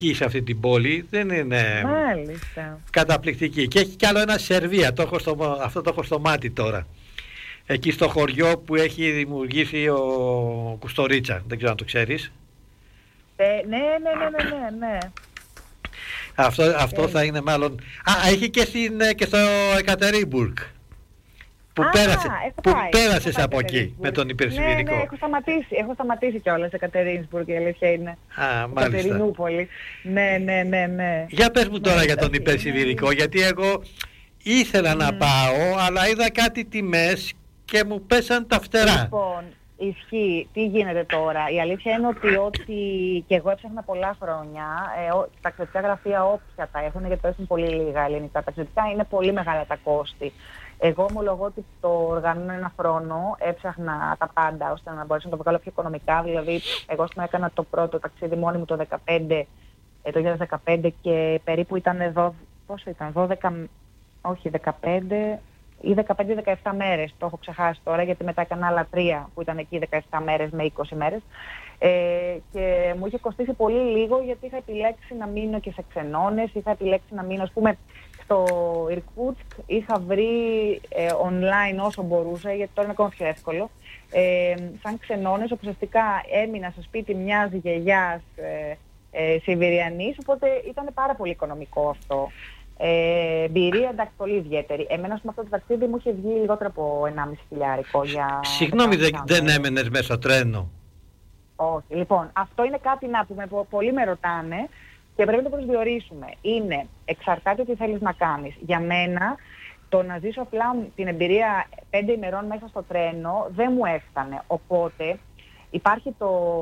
σε αυτή την πόλη, δεν είναι Μάλιστα. καταπληκτική. Και έχει κι άλλο ένα Σερβία, αυτό το έχω στο μάτι τώρα. Εκεί στο χωριό που έχει δημιουργήσει ο Κουστορίτσα, δεν ξέρω αν το ξέρεις. Ναι. Αυτό θα είναι μάλλον... έχει και στο Εκατερίνμπουργκ. Που πέρασες από εκεί με τον υπερσιβηρικό. Ναι, έχω σταματήσει κιόλας σε Εκατερίνμπουργκ, η αλήθεια είναι. Μάλιστα. Εκατερινούπολη. Ναι. Για πες μου τώρα για τον υπερσιβηρικό, γιατί εγώ ήθελα να πάω, αλλά είδα κάτι τιμές και μου πέσαν τα φτερά. Λοιπόν, ισχύει. Τι γίνεται τώρα? Η αλήθεια είναι ότι και εγώ έψαχνα πολλά χρόνια. Τα ταξιδιωτικά γραφεία όποια τα έχουν, γιατί έχουν πολύ λίγα ελληνικά ταξιδιωτικά, είναι πολύ μεγάλα τα κόστη. Εγώ ομολογώ ότι το οργανώνω ένα χρόνο, έψαχνα τα πάντα ώστε να μπορέσω να το βγάλω πιο οικονομικά. Δηλαδή, εγώ έκανα το πρώτο ταξίδι μόνη μου το 2015 και περίπου ήταν 15 ή 15-17 μέρες. Το έχω ξεχάσει τώρα, γιατί μετά έκανα άλλα 3 που ήταν εκεί 17 μέρες με 20 μέρες. Και μου είχε κοστίσει πολύ λίγο, γιατί είχα επιλέξει να μείνω και σε ξενώνες, είχα επιλέξει να μείνω, ας πούμε, στο Ιρκούτσκ, είχα βρει online όσο μπορούσα, γιατί τώρα είναι ακόμα πιο εύκολο, σαν ξενώνες, όπου ουσιαστικά έμεινα στο σπίτι μιας γιαγιάς Σιβηριανής, οπότε ήταν πάρα πολύ οικονομικό αυτό. Εμπειρία, εντάξει, πολύ ιδιαίτερη. Εμένα, με αυτό το ταξίδι μου είχε βγει λιγότερο από 1.500 για... Συγγνώμη, δεν έμενες μέσα στο τρένο? Όχι. Λοιπόν, αυτό είναι κάτι που πολλοί με ρωτάνε και πρέπει να το προσδιορίσουμε. Είναι εξαρτάται τι θέλεις να κάνεις. Για μένα, το να ζήσω απλά την εμπειρία 5 ημερών μέσα στο τρένο δεν μου έφτανε. Οπότε υπάρχει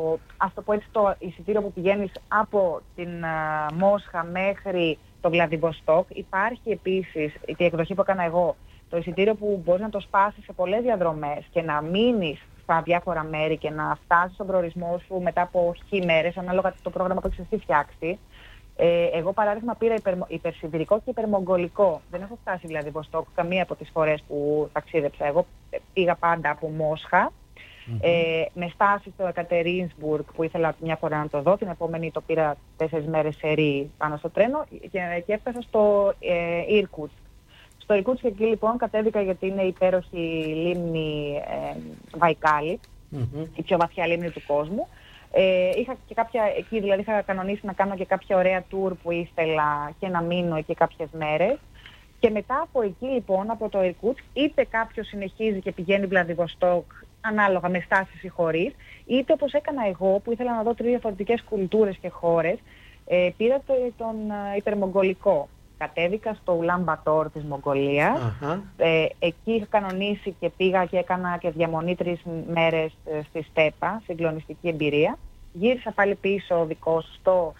το εισιτήριο που πηγαίνεις από την Μόσχα μέχρι το Βλαδιβοστόκ. Υπάρχει επίσης η εκδοχή που έκανα εγώ, το εισιτήριο που μπορείς να το σπάσεις σε πολλές διαδρομές και να μείνεις στα διάφορα μέρη και να φτάσεις στον προορισμό σου μετά από χι μέρες, ανάλογα το πρόγραμμα που έχεις εσύ φτιάξει. Εγώ παράδειγμα πήρα υπερσιβηρικό και υπερμογγολικό. Δεν έχω φτάσει Βλαδιβοστόκ καμία από τις φορές που ταξίδεψα. Εγώ πήγα πάντα από Μόσχα. Με στάση στο Εκατερίνσμπουργκ που ήθελα μια φορά να το δω, την επόμενη το πήρα 4 μέρες σερί πάνω στο τρένο και έφτασα στο Ιρκούτσκ. Στο Ιρκούτσκ εκεί λοιπόν κατέβηκα, γιατί είναι η υπέροχη λίμνη Βαϊκάλη, η πιο βαθιά λίμνη του κόσμου. Είχα και κάποια εκεί, δηλαδή είχα κανονίσει να κάνω και κάποια ωραία tour που ήθελα και να μείνω εκεί κάποιες μέρες. Και μετά από εκεί λοιπόν, από το Ιρκούτσκ, είτε κάποιος συνεχίζει και πηγαίνει Βλαδιβοστόκ, ανάλογα με στάσεις ή χωρίς, είτε όπως έκανα εγώ που ήθελα να δω 3 διαφορετικές κουλτούρες και χώρες, πήρα τον υπερμογγολικό. Κατέβηκα στο Ουλάν Μπατόρ της Μογγολίας. Εκεί είχα κανονίσει και πήγα και έκανα και διαμονή 3 μέρες στη Στέπα, συγκλονιστική εμπειρία. Γύρισα πάλι πίσω δικός στο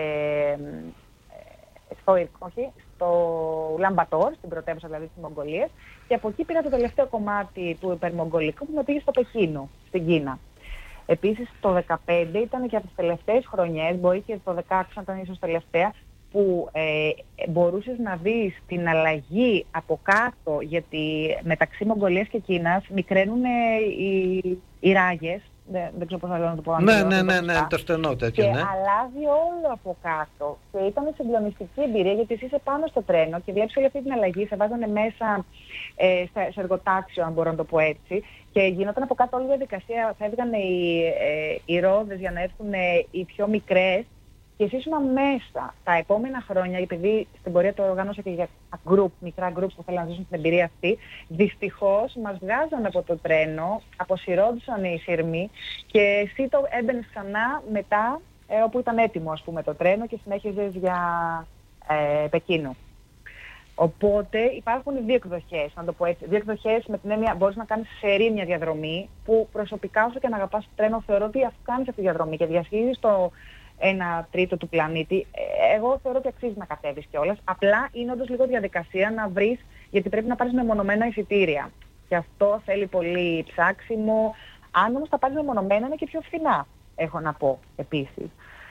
Ουλάν Μπατόρ, στην πρωτεύουσα δηλαδή της Μογγολίας, και από εκεί πήρα το τελευταίο κομμάτι του υπερμογγολικού που με πήγε στο Πεκίνο, στην Κίνα. Επίσης το 2015 ήταν και από τις τελευταίες χρονιές, μπορεί και το 2016 να ήταν ίσως τελευταία, που μπορούσες να δεις την αλλαγή από κάτω, γιατί μεταξύ Μογγολίας και Κίνας μικραίνουν οι ράγες. Δεν ξέρω πώς να το πω. Ναι, το στενό τέτοιο, και ναι. αλλάζει όλο από κάτω. Και ήταν συγκλονιστική εμπειρία, γιατί εσύ είσαι πάνω στο τρένο και βλέπεις όλη αυτή την αλλαγή. Σε βάζανε μέσα σε εργοτάξιο, αν μπορώ να το πω έτσι. Και γινόταν από κάτω όλη η διαδικασία. Φεύγαν οι ρόδες για να έρθουν οι πιο μικρές. Και εσύ ήσουν μέσα. Τα επόμενα χρόνια, επειδή στην πορεία το οργάνωσα και για μικρά groups που θέλουν να ζήσουν την εμπειρία αυτή, δυστυχώς μας βγάζανε από το τρένο, αποσυρώντουσαν οι σειρμοί και εσύ το έμπαινες ξανά μετά, όπου ήταν έτοιμο ας πούμε το τρένο και συνέχιζες για Πεκίνο. Οπότε υπάρχουν 2 εκδοχές, να το πω έτσι. 2 εκδοχές με την έννοια μπορείς να κάνεις σερί μια διαδρομή, που προσωπικά όσο και να αγαπάς το τρένο, θεωρώ ότι αφού κάνεις αυτή τη διαδρομή και διασχίζεις το 1/3 του πλανήτη, εγώ θεωρώ ότι αξίζει να κατέβεις κιόλας. Απλά είναι όντως λίγο διαδικασία να βρεις, γιατί πρέπει να πάρεις μεμονωμένα εισιτήρια. Και αυτό θέλει πολύ ψάξιμο. Αν όμως τα πάρεις μεμονωμένα, είναι και πιο φθηνά, έχω να πω επίσης.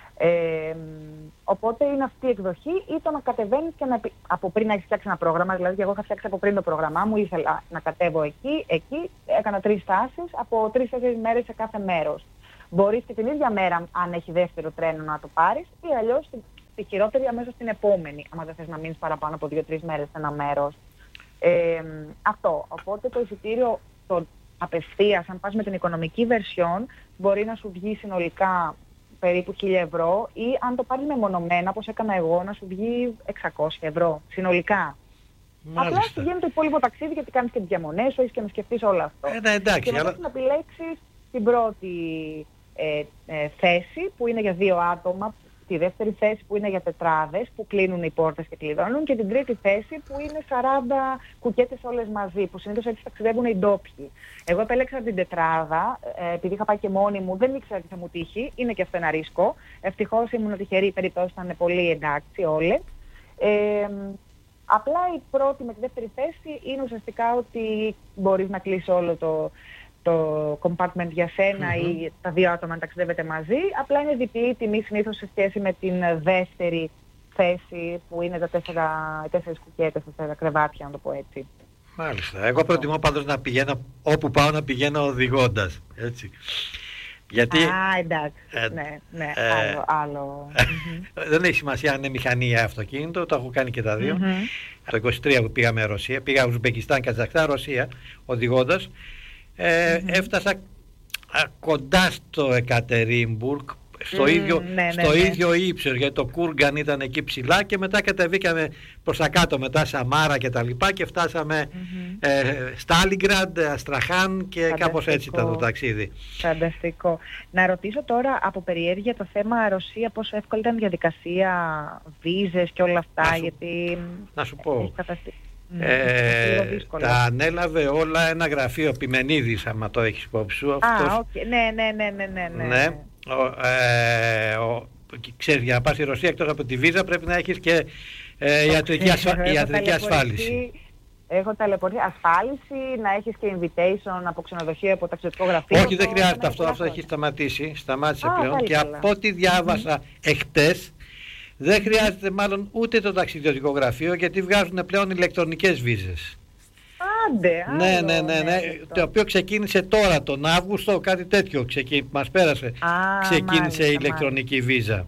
Οπότε είναι αυτή η εκδοχή, ή το να κατεβαίνεις και από πριν να έχεις φτιάξει ένα πρόγραμμα. Δηλαδή, και εγώ είχα φτιάξει από πριν το πρόγραμμά μου, ήθελα να κατέβω εκεί, έκανα 3 στάσεις από 3-4 μέρες σε κάθε μέρος. Μπορείς και την ίδια μέρα, αν έχει δεύτερο τρένο, να το πάρεις, ή αλλιώς τη χειρότερη αμέσως την επόμενη, άμα δεν θες να μείνεις παραπάνω από 2-3 μέρες σε ένα μέρος. Αυτό. Οπότε το εισιτήριο το απευθείας, αν πας με την οικονομική version, μπορεί να σου βγει συνολικά περίπου 1.000 ευρώ, ή αν το πάρεις μεμονωμένα, όπως έκανα εγώ, να σου βγει 600 ευρώ συνολικά. Μάλιστα. Απλά σου γίνει το υπόλοιπο ταξίδι, γιατί κάνεις και τις διαμονές σου, έχεις και να σκεφτείς όλο αυτό. Ναι, εντάξει, και μετά να επιλέξεις την πρώτη θέση, που είναι για 2 άτομα, τη δεύτερη θέση που είναι για τετράδες, που κλείνουν οι πόρτες και κλειδώνουν, και την τρίτη θέση που είναι 40 κουκέτες όλες μαζί, που συνήθως έτσι ταξιδεύουν οι ντόπιοι. Εγώ επέλεξα την τετράδα, επειδή είχα πάει και μόνη μου, δεν ήξερα τι θα μου τύχει, είναι και αυτό ένα ρίσκο. Ευτυχώς ήμουν τυχερή, οι περιπτώσεις ήταν πολύ εντάξει όλες. Απλά η πρώτη με τη δεύτερη θέση είναι ουσιαστικά ότι μπορείς να κλείσεις όλο το compartment για σένα ή τα 2 άτομα να ταξιδεύετε μαζί. Απλά είναι διπλή τιμή συνήθως σε σχέση με την δεύτερη θέση, που είναι τα 4 κουκέτες, τα 4 κρεβάτια, να το πω έτσι. Μάλιστα. Εγώ προτιμώ πάντως να πηγαίνω, όπου πάω να πηγαίνω οδηγώντας, έτσι. Γιατί... Εντάξει. Ναι, άλλο. Δεν έχει σημασία αν είναι μηχανή ή αυτοκίνητο, το έχω κάνει και τα δύο. Το 23 που πήγαμε Ρωσία, πήγα Ουσμπεκιστάν, Καζακστάν, Ρωσία, οδηγώντας. Έφτασα κοντά στο Εκατερίνμπουργκ, στο ίδιο ύψος, γιατί το Κούργαν ήταν εκεί ψηλά, και μετά κατεβήκαμε προς τα κάτω, μετά Σαμάρα και τα λοιπά, και φτάσαμε Στάλιγκραντ, Αστραχάν, και κάπως έτσι ήταν το ταξίδι. Φανταστικό. Να ρωτήσω τώρα από περιέργεια το θέμα Ρωσία, πόσο εύκολη ήταν η διαδικασία, βίζες και όλα αυτά, γιατί... Να σου πω. Τα ανέλαβε όλα ένα γραφείο, Επιμενίδης, άμα το έχεις υπόψη σου. Ναι. Ξέρεις, για να πας στη Ρωσία, εκτός από τη βίζα, πρέπει να έχεις και ιατρική ασφάλιση. Έχω ασφάλιση, να έχεις και invitation από ξενοδοχείο, από ταξιδιωτικό γραφείο. Όχι, δεν χρειάζεται αυτό έχει σταματήσει. Σταμάτησε πλέον. Και από ό,τι διάβασα εχτες, δεν χρειάζεται μάλλον ούτε το ταξιδιωτικό γραφείο, γιατί βγάζουν πλέον ηλεκτρονικές βίζες. Ναι. Το οποίο ξεκίνησε τώρα τον Αύγουστο, κάτι τέτοιο μας πέρασε. Ξεκίνησε η ηλεκτρονική βίζα.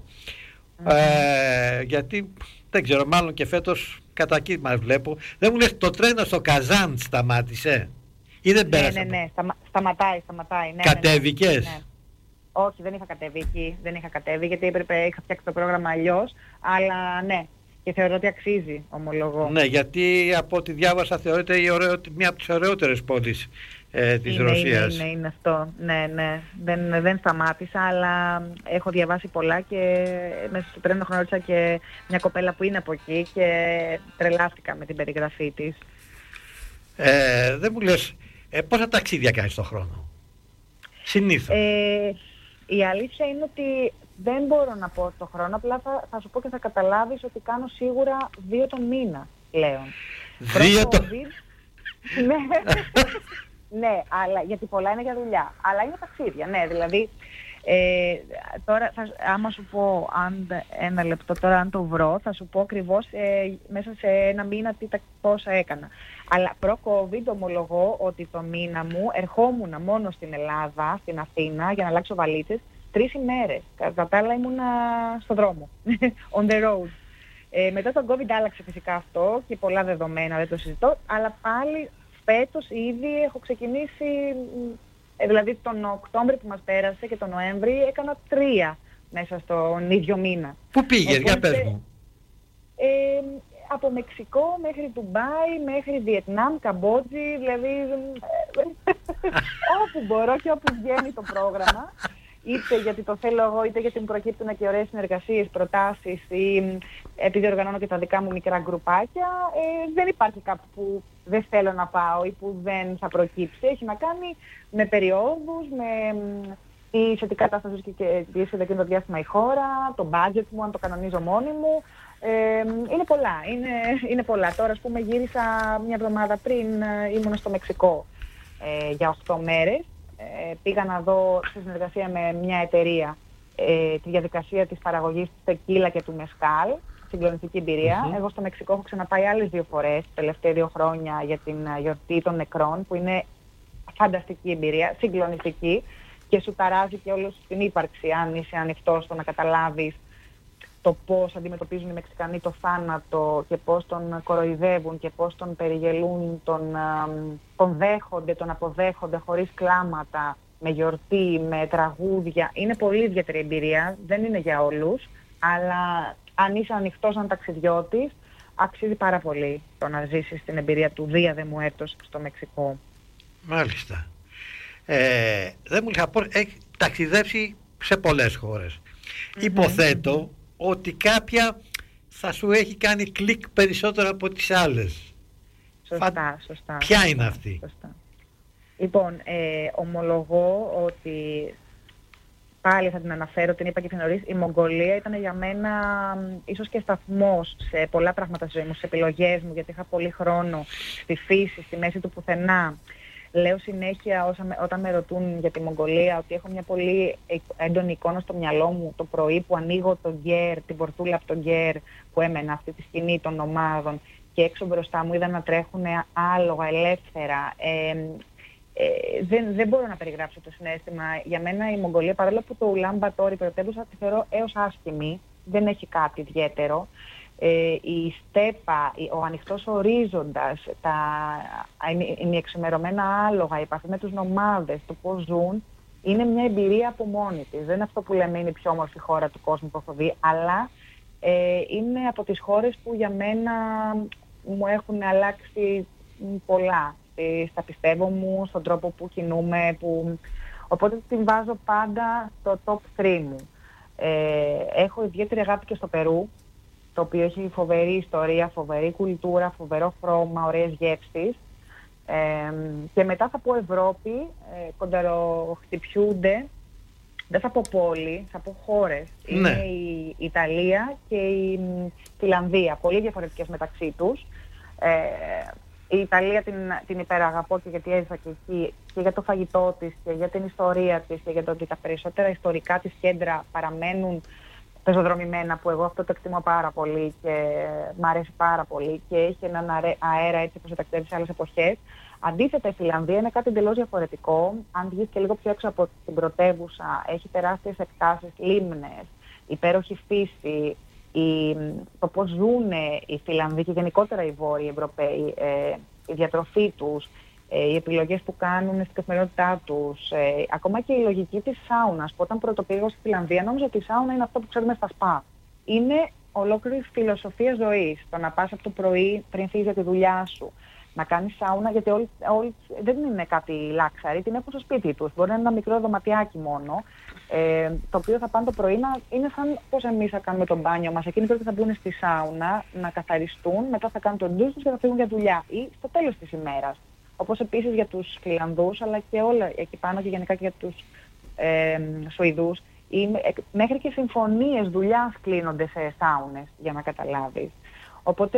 Γιατί δεν ξέρω, μάλλον και φέτος κατά εκεί μας βλέπω. Δεν μου λες, το τρένο στο Καζάν σταμάτησε ή δεν πέρασε? Ναι, σταματάει. Κατέβηκες? Ναι. Όχι, δεν είχα κατέβει, γιατί είχα φτιάξει το πρόγραμμα αλλιώς, αλλά ναι, και θεωρώ ότι αξίζει, ομολογώ. Ναι, γιατί από ό,τι διάβασα θεωρείται μια από τις ωραιότερες πόλεις της Ρωσίας. Είναι αυτό, ναι. Δεν σταμάτησα, αλλά έχω διαβάσει πολλά, και μέσα στο τρένο γνώρισα και μια κοπέλα που είναι από εκεί και τρελάθηκα με την περιγραφή της. Δεν μου λες, πόσα ταξίδια κάνεις τον χρόνο συνήθως? Η αλήθεια είναι ότι δεν μπορώ να πω το χρόνο, απλά θα σου πω και θα καταλάβεις ότι κάνω σίγουρα 2 τον μήνα πλέον. 2 τον... Ναι, αλλά γιατί πολλά είναι για δουλειά. Αλλά είναι ταξίδια, ναι, δηλαδή. Τώρα, άμα σου πω, ένα λεπτό τώρα, αν το βρω, θα σου πω ακριβώς μέσα σε ένα μήνα πόσα έκανα. Αλλά προ-COVID ομολογώ ότι το μήνα μου ερχόμουν μόνο στην Ελλάδα, στην Αθήνα, για να αλλάξω βαλίτσες, 3 ημέρες. Κατά τα άλλα ήμουνα στον δρόμο, on the road. Μετά τον COVID άλλαξε φυσικά αυτό και πολλά δεδομένα, δεν το συζητώ, αλλά πάλι φέτος ήδη έχω ξεκινήσει, δηλαδή τον Οκτώβρη που μας πέρασε και τον Νοέμβρη έκανα 3 μέσα στον ίδιο μήνα. Πού πήγες, για πες μου? Από Μεξικό μέχρι Ντουμπάι, μέχρι Βιετνάμ, Καμπότζη, δηλαδή όπου μπορώ και όπου βγαίνει το πρόγραμμα. Είτε γιατί το θέλω εγώ, είτε γιατί μου προκύπτουν και ωραίες συνεργασίες, προτάσεις, ή επειδή οργανώνω και τα δικά μου μικρά γκρουπάκια, δεν υπάρχει κάπου που δεν θέλω να πάω ή που δεν θα προκύψει. Έχει να κάνει με περιόδους, με σε τι κατάσταση και βρίσκεται εκείνο το διάστημα η χώρα, το budget μου, αν το κανονίζω μόνη μου. Είναι πολλά, είναι πολλά. Τώρα, ας πούμε, γύρισα μια εβδομάδα πριν, ήμουν στο Μεξικό για 8 μέρες. Πήγα να δω σε συνεργασία με μια εταιρεία τη διαδικασία της παραγωγής του τεκίλα και του μεσκάλ, συγκλονιστική εμπειρία. Εγώ στο Μεξικό έχω ξαναπάει άλλες 2 φορές, τα τελευταία 2 χρόνια, για την γιορτή των νεκρών, που είναι φανταστική εμπειρία, συγκλονιστική, και σου ταράζει και όλο την ύπαρξη, αν είσαι ανοιχτός στο να καταλάβεις το πώς αντιμετωπίζουν οι Μεξικανοί το θάνατο και πώς τον κοροϊδεύουν και πώς τον περιγελούν, τον δέχονται, τον αποδέχονται χωρίς κλάματα, με γιορτή, με τραγούδια. Είναι πολύ ιδιαίτερη εμπειρία, δεν είναι για όλους, αλλά αν είσαι ανοιχτός σαν ταξιδιώτης, αξίζει πάρα πολύ το να ζήσεις την εμπειρία του διάδεμου έτος στο Μεξικό. Μάλιστα. Δεν μου είχα πω, έχει ταξιδέψει σε πολλές χώρες. Υποθέτω ότι κάποια θα σου έχει κάνει κλικ περισσότερο από τις άλλες. Σωστά. Ποια είναι αυτή? Σωστά. Λοιπόν, ομολογώ ότι πάλι θα την αναφέρω, την είπα και πιο νωρίς, η Μογγολία ήταν για μένα ίσως και σταθμός σε πολλά πράγματα στη ζωή μου, στις επιλογές μου, γιατί είχα πολύ χρόνο στη φύση, στη μέση του πουθενά. Λέω συνέχεια όταν με ρωτούν για τη Μογγολία ότι έχω μια πολύ έντονη εικόνα στο μυαλό μου το πρωί που ανοίγω το γκέρ, την πορτούλα από το γκέρ που έμενα αυτή τη σκηνή των ομάδων και έξω μπροστά μου είδα να τρέχουν άλογα ελεύθερα. Δεν μπορώ να περιγράψω το συναίσθημα. Για μένα η Μογγολία, παρόλο που το Ουλάν Μπατόρ, η πρωτεύουσα, τη θεωρώ έως άσχημη, δεν έχει κάτι ιδιαίτερο. Η στέπα, ο ανοιχτός ορίζοντας, τα ημιεξημερωμένα άλογα, η επαφή με τους νομάδες, το πώς ζουν, είναι μια εμπειρία από μόνη της. Δεν είναι αυτό που λέμε είναι η πιο όμορφη χώρα του κόσμου που έχω δει, αλλά είναι από τις χώρες που για μένα μου έχουν αλλάξει πολλά. Στα πιστεύω μου, στον τρόπο που κινούμε, οπότε την βάζω πάντα στο top 3 μου. Έχω ιδιαίτερη αγάπη και στο Περού, το οποίο έχει φοβερή ιστορία, φοβερή κουλτούρα, φοβερό χρώμα, ωραίες γεύσεις. Και μετά θα πω Ευρώπη, κονταροχτυπιούνται, δεν θα πω πόλη, θα πω χώρες. Ναι. Είναι η Ιταλία και η Φιλανδία, πολύ διαφορετικές μεταξύ τους. Η Ιταλία την υπεραγαπώ και γιατί έζησα και εκεί και για το φαγητό της και για την ιστορία της και για το ότι τα περισσότερα ιστορικά της κέντρα παραμένουν πεζοδρομημένα, που εγώ αυτό το εκτιμώ πάρα πολύ και μ' αρέσει πάρα πολύ και έχει έναν αέρα έτσι που σε ταξιδεύει σε άλλες εποχές. Αντίθετα, η Φιλανδία είναι κάτι εντελώς διαφορετικό. Αν βγεις και λίγο πιο έξω από την πρωτεύουσα, έχει τεράστιες εκτάσεις, λίμνες, υπέροχη φύση. Το πώς ζουν οι Φιλανδοί και γενικότερα οι Βόρειοι Ευρωπαίοι, η διατροφή τους, οι επιλογές που κάνουν στην καθημερινότητά τους, ακόμα και η λογική της σάουνας. Που όταν πρωτοπήγα στη Φιλανδία νόμιζα ότι η σάουνα είναι αυτό που ξέρουμε στα σπα. Είναι ολόκληρη φιλοσοφία ζωής. Το να πας από το πρωί πριν φύγεις για τη δουλειά σου, να κάνεις σάουνα, γιατί όλοι δεν είναι κάτι λάξαρι, την έχουν στο σπίτι τους. Μπορεί να είναι ένα μικρό δωματιάκι μόνο, το οποίο θα πάνε το πρωί να είναι σαν πώς εμείς θα κάνουμε το μπάνιο μας. Εκείνοι πρώτα θα μπουν στη σάουνα, να καθαριστούν, μετά θα κάνουν τον ντους τους και θα φύγουν για δουλειά ή στο τέλος της ημέρας. Όπως επίσης για τους Φιλανδούς, αλλά και όλα εκεί πάνω και γενικά και για τους Σουηδούς. Μέχρι και συμφωνίες δουλειάς κλείνονται σε σάουνες, για να καταλάβεις. Οπότε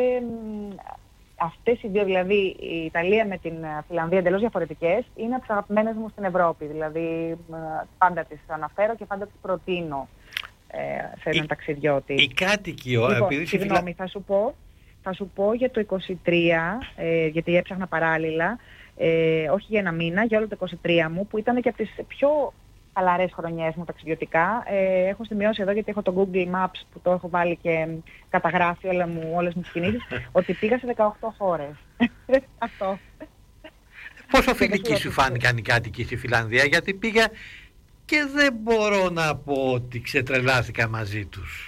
αυτές οι δύο, δηλαδή η Ιταλία με την Φιλανδία, εντελώς διαφορετικές, είναι από τις αγαπημένες μου στην Ευρώπη. Δηλαδή πάντα τις αναφέρω και πάντα τις προτείνω σε έναν ταξιδιώτη. Η κάτοικοι, λοιπόν, επειδή συγγνώμη, θα σου πω για το 23, γιατί έψαχνα παράλληλα, όχι για ένα μήνα, για όλο το 23 μου, που ήταν και από τις πιο χαλαρές χρονιές μου ταξιδιωτικά. Έχω σημειώσει εδώ, γιατί έχω το Google Maps που το έχω βάλει και καταγράφει όλες μου τις κινήσεις, ότι πήγα σε 18 χώρες. Αυτό. Πόσο φιλικοί σου φάνηκαν οι κάτοικοι στη Φιλανδία? Γιατί πήγα και δεν μπορώ να πω ότι ξετρελάθηκα μαζί τους.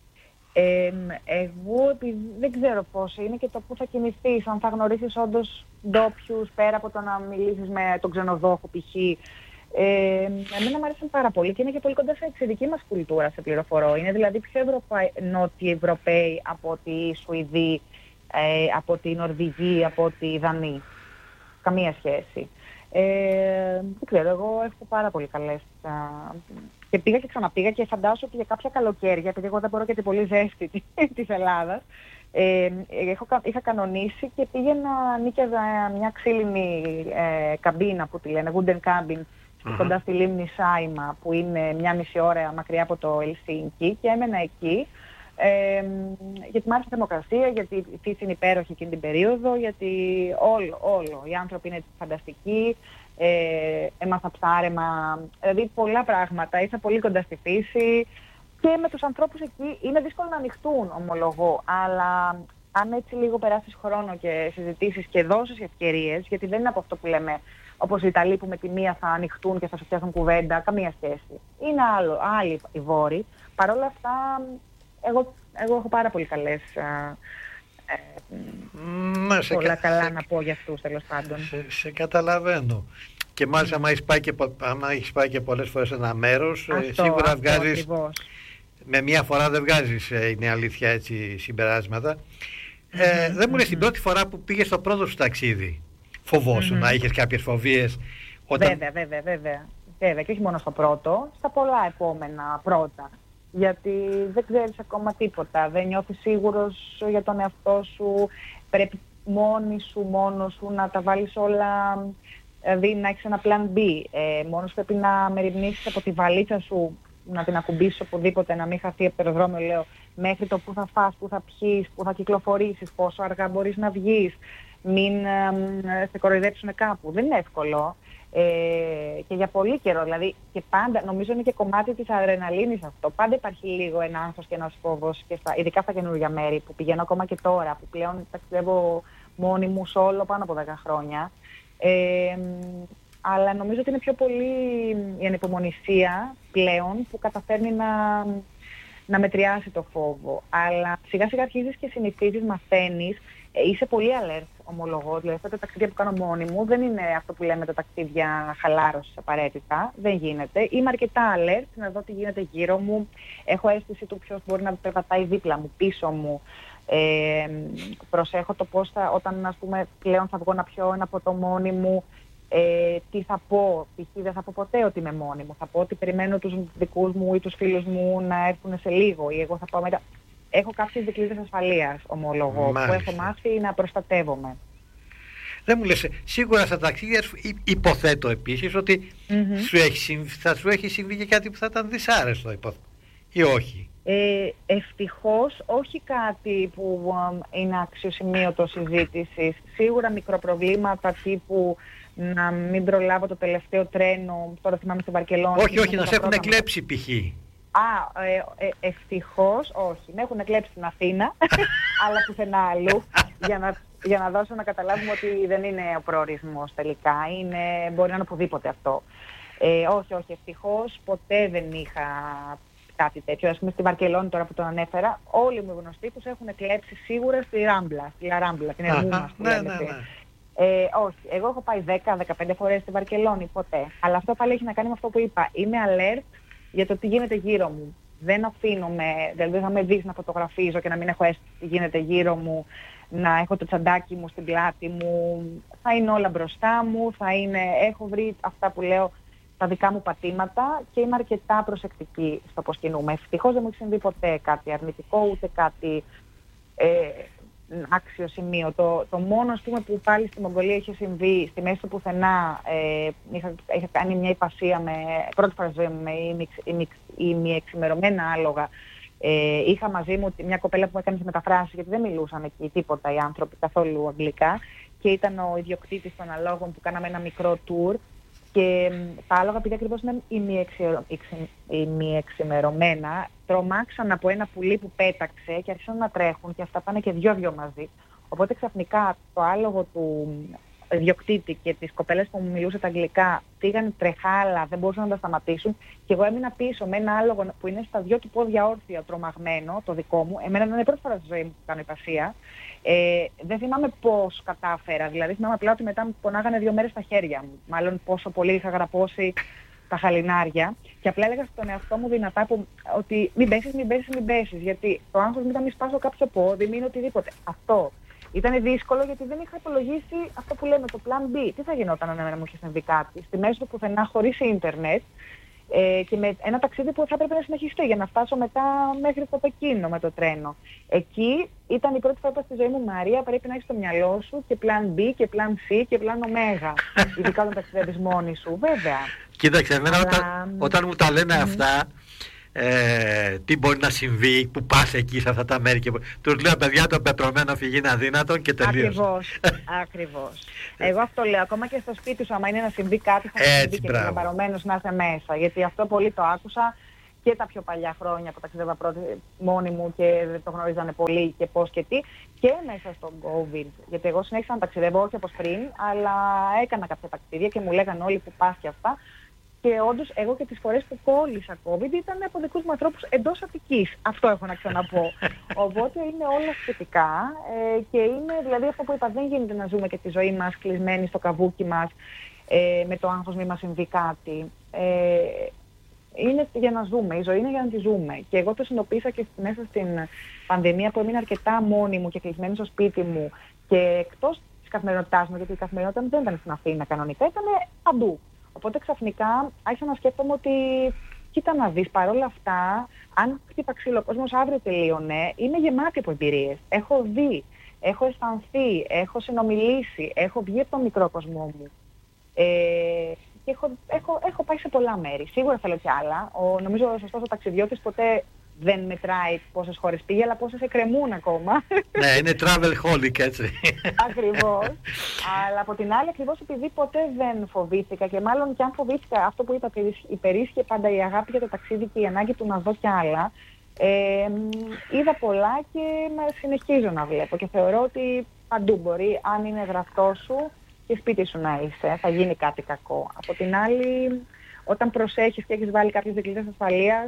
Εγώ δεν ξέρω πώς είναι και το πού θα κινηθείς, αν θα γνωρίσεις όντως ντόπιους πέρα από το να μιλήσεις με τον ξενοδόχο π.χ. Εμένα μου αρέσαν πάρα πολύ και είναι και πολύ κοντά σε δική μας κουλτούρα, σε πληροφορώ. Είναι δηλαδή πιο νότιοι Ευρωπαίοι από ότι οι Σουηδοί, από ότι οι Νορβηγοί, από ότι οι Δανείοι. Καμία σχέση. Δεν ξέρω, εγώ έχω πάρα πολύ καλές. Και πήγα και ξαναπήγα και φαντάζομαι ότι για κάποια καλοκαίρια, επειδή εγώ δεν μπορώ και την πολύ ζέστη της Ελλάδας, είχα κανονίσει και πήγαινα, νίκιαζα μια ξύλινη καμπίνα που τη λένε, wooden cabin, κοντά στη λίμνη Σάιμα, που είναι μια μισή ώρα μακριά από το Ελσίνκι, και έμενα εκεί, γιατί μ' άρεσε η θερμοκρασία, γιατί η φύση είναι υπέροχη εκείνη την περίοδο, γιατί όλο, οι άνθρωποι είναι φανταστικοί, έμαθα ψάρεμα, δηλαδή πολλά πράγματα, ήρθα πολύ κοντά στη φύση, Και με τους ανθρώπους εκεί είναι δύσκολο να ανοιχτούν, ομολογώ, αλλά αν έτσι λίγο περάσεις χρόνο και συζητήσεις και δώσεις ευκαιρίες, γιατί δεν είναι από αυτό που λέμε όπως οι Ιταλοί που με τη μία θα ανοιχτούν και θα σου φτιάχνουν κουβέντα, καμία σχέση. Είναι άλλοι οι Βόρειοι. Παρ' όλα αυτά, εγώ έχω πάρα πολύ καλές, πολλά καλά να πω για αυτούς, τέλος πάντων. Σε καταλαβαίνω. Και μάλιστα, άμα έχεις πάει και πολλές φορές σε ένα μέρος, σίγουρα βγάζεις, ακριβώς. Με μία φορά δεν βγάζεις, είναι αλήθεια, έτσι, συμπεράσματα. Δεν μου λες την πρώτη φορά που πήγες στο πρώτο σου ταξίδι, φοβόσου να είχες κάποιες φοβίες? Βέβαια. Και όχι μόνο στο πρώτο, στα πολλά επόμενα πρώτα. Γιατί δεν ξέρεις ακόμα τίποτα, δεν νιώθεις σίγουρος για τον εαυτό σου, πρέπει μόνος σου να τα βάλεις όλα, δηλαδή να έχεις ένα plan B, μόνος πρέπει να μεριμνήσεις από τη βαλίτσα σου, να την ακουμπήσεις οπουδήποτε, να μην χαθεί από το αεροδρόμιο, λέω, μέχρι το που θα φας, που θα πιείς, που θα κυκλοφορήσεις, πόσο αργά μπορείς να βγεις, μην σε κοροϊδέψουν κάπου. Δεν είναι εύκολο. Και για πολύ καιρό, δηλαδή, και πάντα, νομίζω είναι και κομμάτι της αδρεναλίνης αυτό. Πάντα υπάρχει λίγο ένα άγχος και ένας φόβος, και ειδικά στα καινούργια μέρη που πηγαίνω ακόμα και τώρα, που πλέον ταξιδεύω μόνη μου όλο πάνω από 10 χρόνια. Αλλά νομίζω ότι είναι πιο πολύ η ανυπομονησία πλέον που καταφέρνει να μετριάσει το φόβο. Αλλά σιγά σιγά αρχίζεις και συνηθίζεις, μαθαίνεις. Είσαι πολύ alert, ομολογώ. Δηλαδή, αυτά τα ταξίδια που κάνω μόνη μου δεν είναι αυτό που λέμε τα ταξίδια χαλάρωσης απαραίτητα. Δεν γίνεται. Είμαι αρκετά alert να δω τι γίνεται γύρω μου. Έχω αίσθηση του ποιος μπορεί να περπατάει δίπλα μου, πίσω μου. Προσέχω το πώς όταν, ας πούμε, πλέον θα βγω να πιω ένα ποτό μόνη μου, τι θα πω. Π.χ. δεν θα πω ποτέ ότι είμαι μόνη μου. Θα πω ότι περιμένω τους δικούς μου ή τους φίλους μου να έρθουν σε λίγο, ή εγώ θα πάω μετά. Έχω κάποιες δικλείδες ασφαλείας, ομολογώ, που έχω μάθει να προστατεύομαι. Δεν μου λες, σίγουρα στα ταξίδια σου υποθέτω επίσης ότι θα σου έχει συμβεί και κάτι που θα ήταν δυσάρεστο, ή όχι? Ευτυχώς όχι κάτι που είναι αξιοσημείωτο συζήτησης. Σίγουρα μικροπροβλήματα τύπου να μην προλάβω το τελευταίο τρένο, τώρα θυμάμαι στην Βαρκελόνη. Όχι, να σε έχουν κλέψει π.χ. Ευτυχώς όχι. Με έχουν κλέψει στην Αθήνα, αλλά πουθενά αλλού, για να δώσω να καταλάβουμε ότι δεν είναι ο προορισμός τελικά. Μπορεί να είναι οπουδήποτε αυτό. Όχι, ευτυχώς ποτέ δεν είχα κάτι τέτοιο. Ας πούμε στη Βαρκελόνη, τώρα που τον ανέφερα, όλοι μου γνωστοί τους έχουν κλέψει σίγουρα στη Ράμπλα, την Ερμούνα που λέμε. Όχι, εγώ έχω πάει 10-15 φορές στη Βαρκελόνη, ποτέ. Αλλά αυτό πάλι έχει να κάνει με αυτό που είπα. Είμαι alert για το τι γίνεται γύρω μου. Δεν αφήνομαι, δηλαδή θα με δεις να φωτογραφίζω και να μην έχω αίσθηση τι γίνεται γύρω μου, να έχω το τσαντάκι μου στην πλάτη μου, θα είναι όλα μπροστά μου, έχω βρει αυτά που λέω τα δικά μου πατήματα και είμαι αρκετά προσεκτική στο πώς κινούμαι. Ευτυχώς δεν μου έχει συμβεί ποτέ κάτι αρνητικό, ούτε κάτι άξιο σημείο. Το μόνο, ας πούμε, που πάλι στη Μογγολία είχε συμβεί, στη μέση του πουθενά, είχα κάνει μια υπασία πρώτη φορά ζωή μου με ημιεξημερωμένα άλογα. Είχα μαζί μου μια κοπέλα που μου έκανε τις μεταφράσεις, γιατί δεν μιλούσαν εκεί τίποτα οι άνθρωποι καθόλου αγγλικά, και ήταν ο ιδιοκτήτης των αλόγων που κάναμε ένα μικρό tour. Και τα άλογα, επειδή ακριβώς είναι ημιεξημερωμένα, τρομάξαν από ένα πουλί που πέταξε και άρχισαν να τρέχουν, και αυτά πάνε και δυο μαζί. Οπότε ξαφνικά το άλογο του ιδιοκτήτη και τις κοπέλες που μου μιλούσαν τα αγγλικά πήγαν τρεχάλα, δεν μπορούσαν να τα σταματήσουν, και εγώ έμεινα πίσω με ένα άλογο που είναι στα δυο του πόδια όρθια, τρομαγμένο, το δικό μου. Εμένα είναι η πρώτη φορά στη ζωή μου που κάνω υπασία. Δεν θυμάμαι πώς κατάφερα, δηλαδή θυμάμαι απλά ότι μετά μου πονάγανε 2 μέρες στα χέρια μου. Μάλλον πόσο πολύ είχα γραπώσει τα χαλινάρια, και απλά έλεγα στον εαυτό μου δυνατά ότι μην πέσεις, γιατί το άγχος μου ήταν μη σπάσω κάποιο πόδι, μην οτιδήποτε. Αυτό ήταν δύσκολο, γιατί δεν είχα υπολογίσει αυτό που λέμε το plan B. Τι θα γινόταν αν εμένα μου είχε συμβεί κάτι στη μέση του πουθενά, χωρίς ίντερνετ, και με ένα ταξίδι που θα έπρεπε να συνεχιστεί για να φτάσω μετά μέχρι το Πεκίνο με το τρένο. Εκεί ήταν η πρώτη φορά στη ζωή μου, Μαρία, πρέπει να έχεις στο μυαλό σου και plan B και plan C και plan Ω. Ειδικά όταν ταξιδεύεις μόνη σου, βέβαια. Κοίταξε, εμένα όταν μου τα λένε αυτά, τι μπορεί να συμβεί, που πας εκεί σε αυτά τα μέρη, και τους λέω, παιδιά, το πετρωμένο φυγή είναι αδύνατο, και τελείωσε. Ακριβώς. Εγώ αυτό λέω, ακόμα και στο σπίτι σου, άμα είναι να συμβεί κάτι, θα συμβεί και είναι παρωμένος να είσαι μέσα, γιατί αυτό πολύ το άκουσα και τα πιο παλιά χρόνια που ταξίδευα πρώτη μόνη μου και δεν το γνωρίζανε πολύ και πώς και τι, και μέσα στον COVID. Γιατί εγώ συνέχισα να ταξιδεύω, όχι όπως πριν, αλλά έκανα κάποια ταξίδια και μου λέγανε όλοι που πας και αυτά. Και όντως, εγώ και τις φορές που κόλλησα COVID ήταν από δικούς μου ανθρώπους εντός Αττικής. Αυτό έχω να ξαναπώ. Οπότε είναι όλα σχετικά και είναι δηλαδή αυτό που είπα, δεν γίνεται να ζούμε και τη ζωή μας κλεισμένοι στο καβούκι μας με το άγχος μη μας συμβεί κάτι. Είναι για να ζούμε, η ζωή είναι για να τη ζούμε. Και εγώ το συνειδητοποίησα και μέσα στην πανδημία που έμεινα αρκετά μόνη μου και κλεισμένη στο σπίτι μου και εκτός της καθημερινότητάς μου, γιατί η καθημερινότητα μου δεν ήταν στην Αθήνα κανονικά, ήταν παντού. Οπότε ξαφνικά άρχισα να σκέφτομαι ότι κοίτα να δεις, παρόλα αυτά, αν χτύπα ξύλο ο κόσμος αύριο τελείωνε, είναι γεμάτη από εμπειρίες. Έχω δει, έχω αισθανθεί, έχω συνομιλήσει, έχω βγει από τον μικρό κόσμο μου. Και έχω πάει σε πολλά μέρη. Σίγουρα θέλω κι άλλα. Νομίζω ο σωστός ο ταξιδιώτης ποτέ δεν μετράει πόσες χώρες πήγε, αλλά πόσες εκκρεμούν ακόμα. Ναι, είναι travel holic, έτσι. Ακριβώς. Αλλά από την άλλη, ακριβώς επειδή ποτέ δεν φοβήθηκα και μάλλον και αν φοβήθηκα, αυτό που είπα, υπερίσχυε πάντα η αγάπη για το ταξίδι και η ανάγκη του να δω κι άλλα. Είδα πολλά και συνεχίζω να βλέπω και θεωρώ ότι παντού μπορεί, αν είναι γραφτό σου και σπίτι σου να είσαι, θα γίνει κάτι κακό. Από την άλλη, όταν προσέχεις και έχεις βάλει κάποιες δικλείδες ασφαλείας,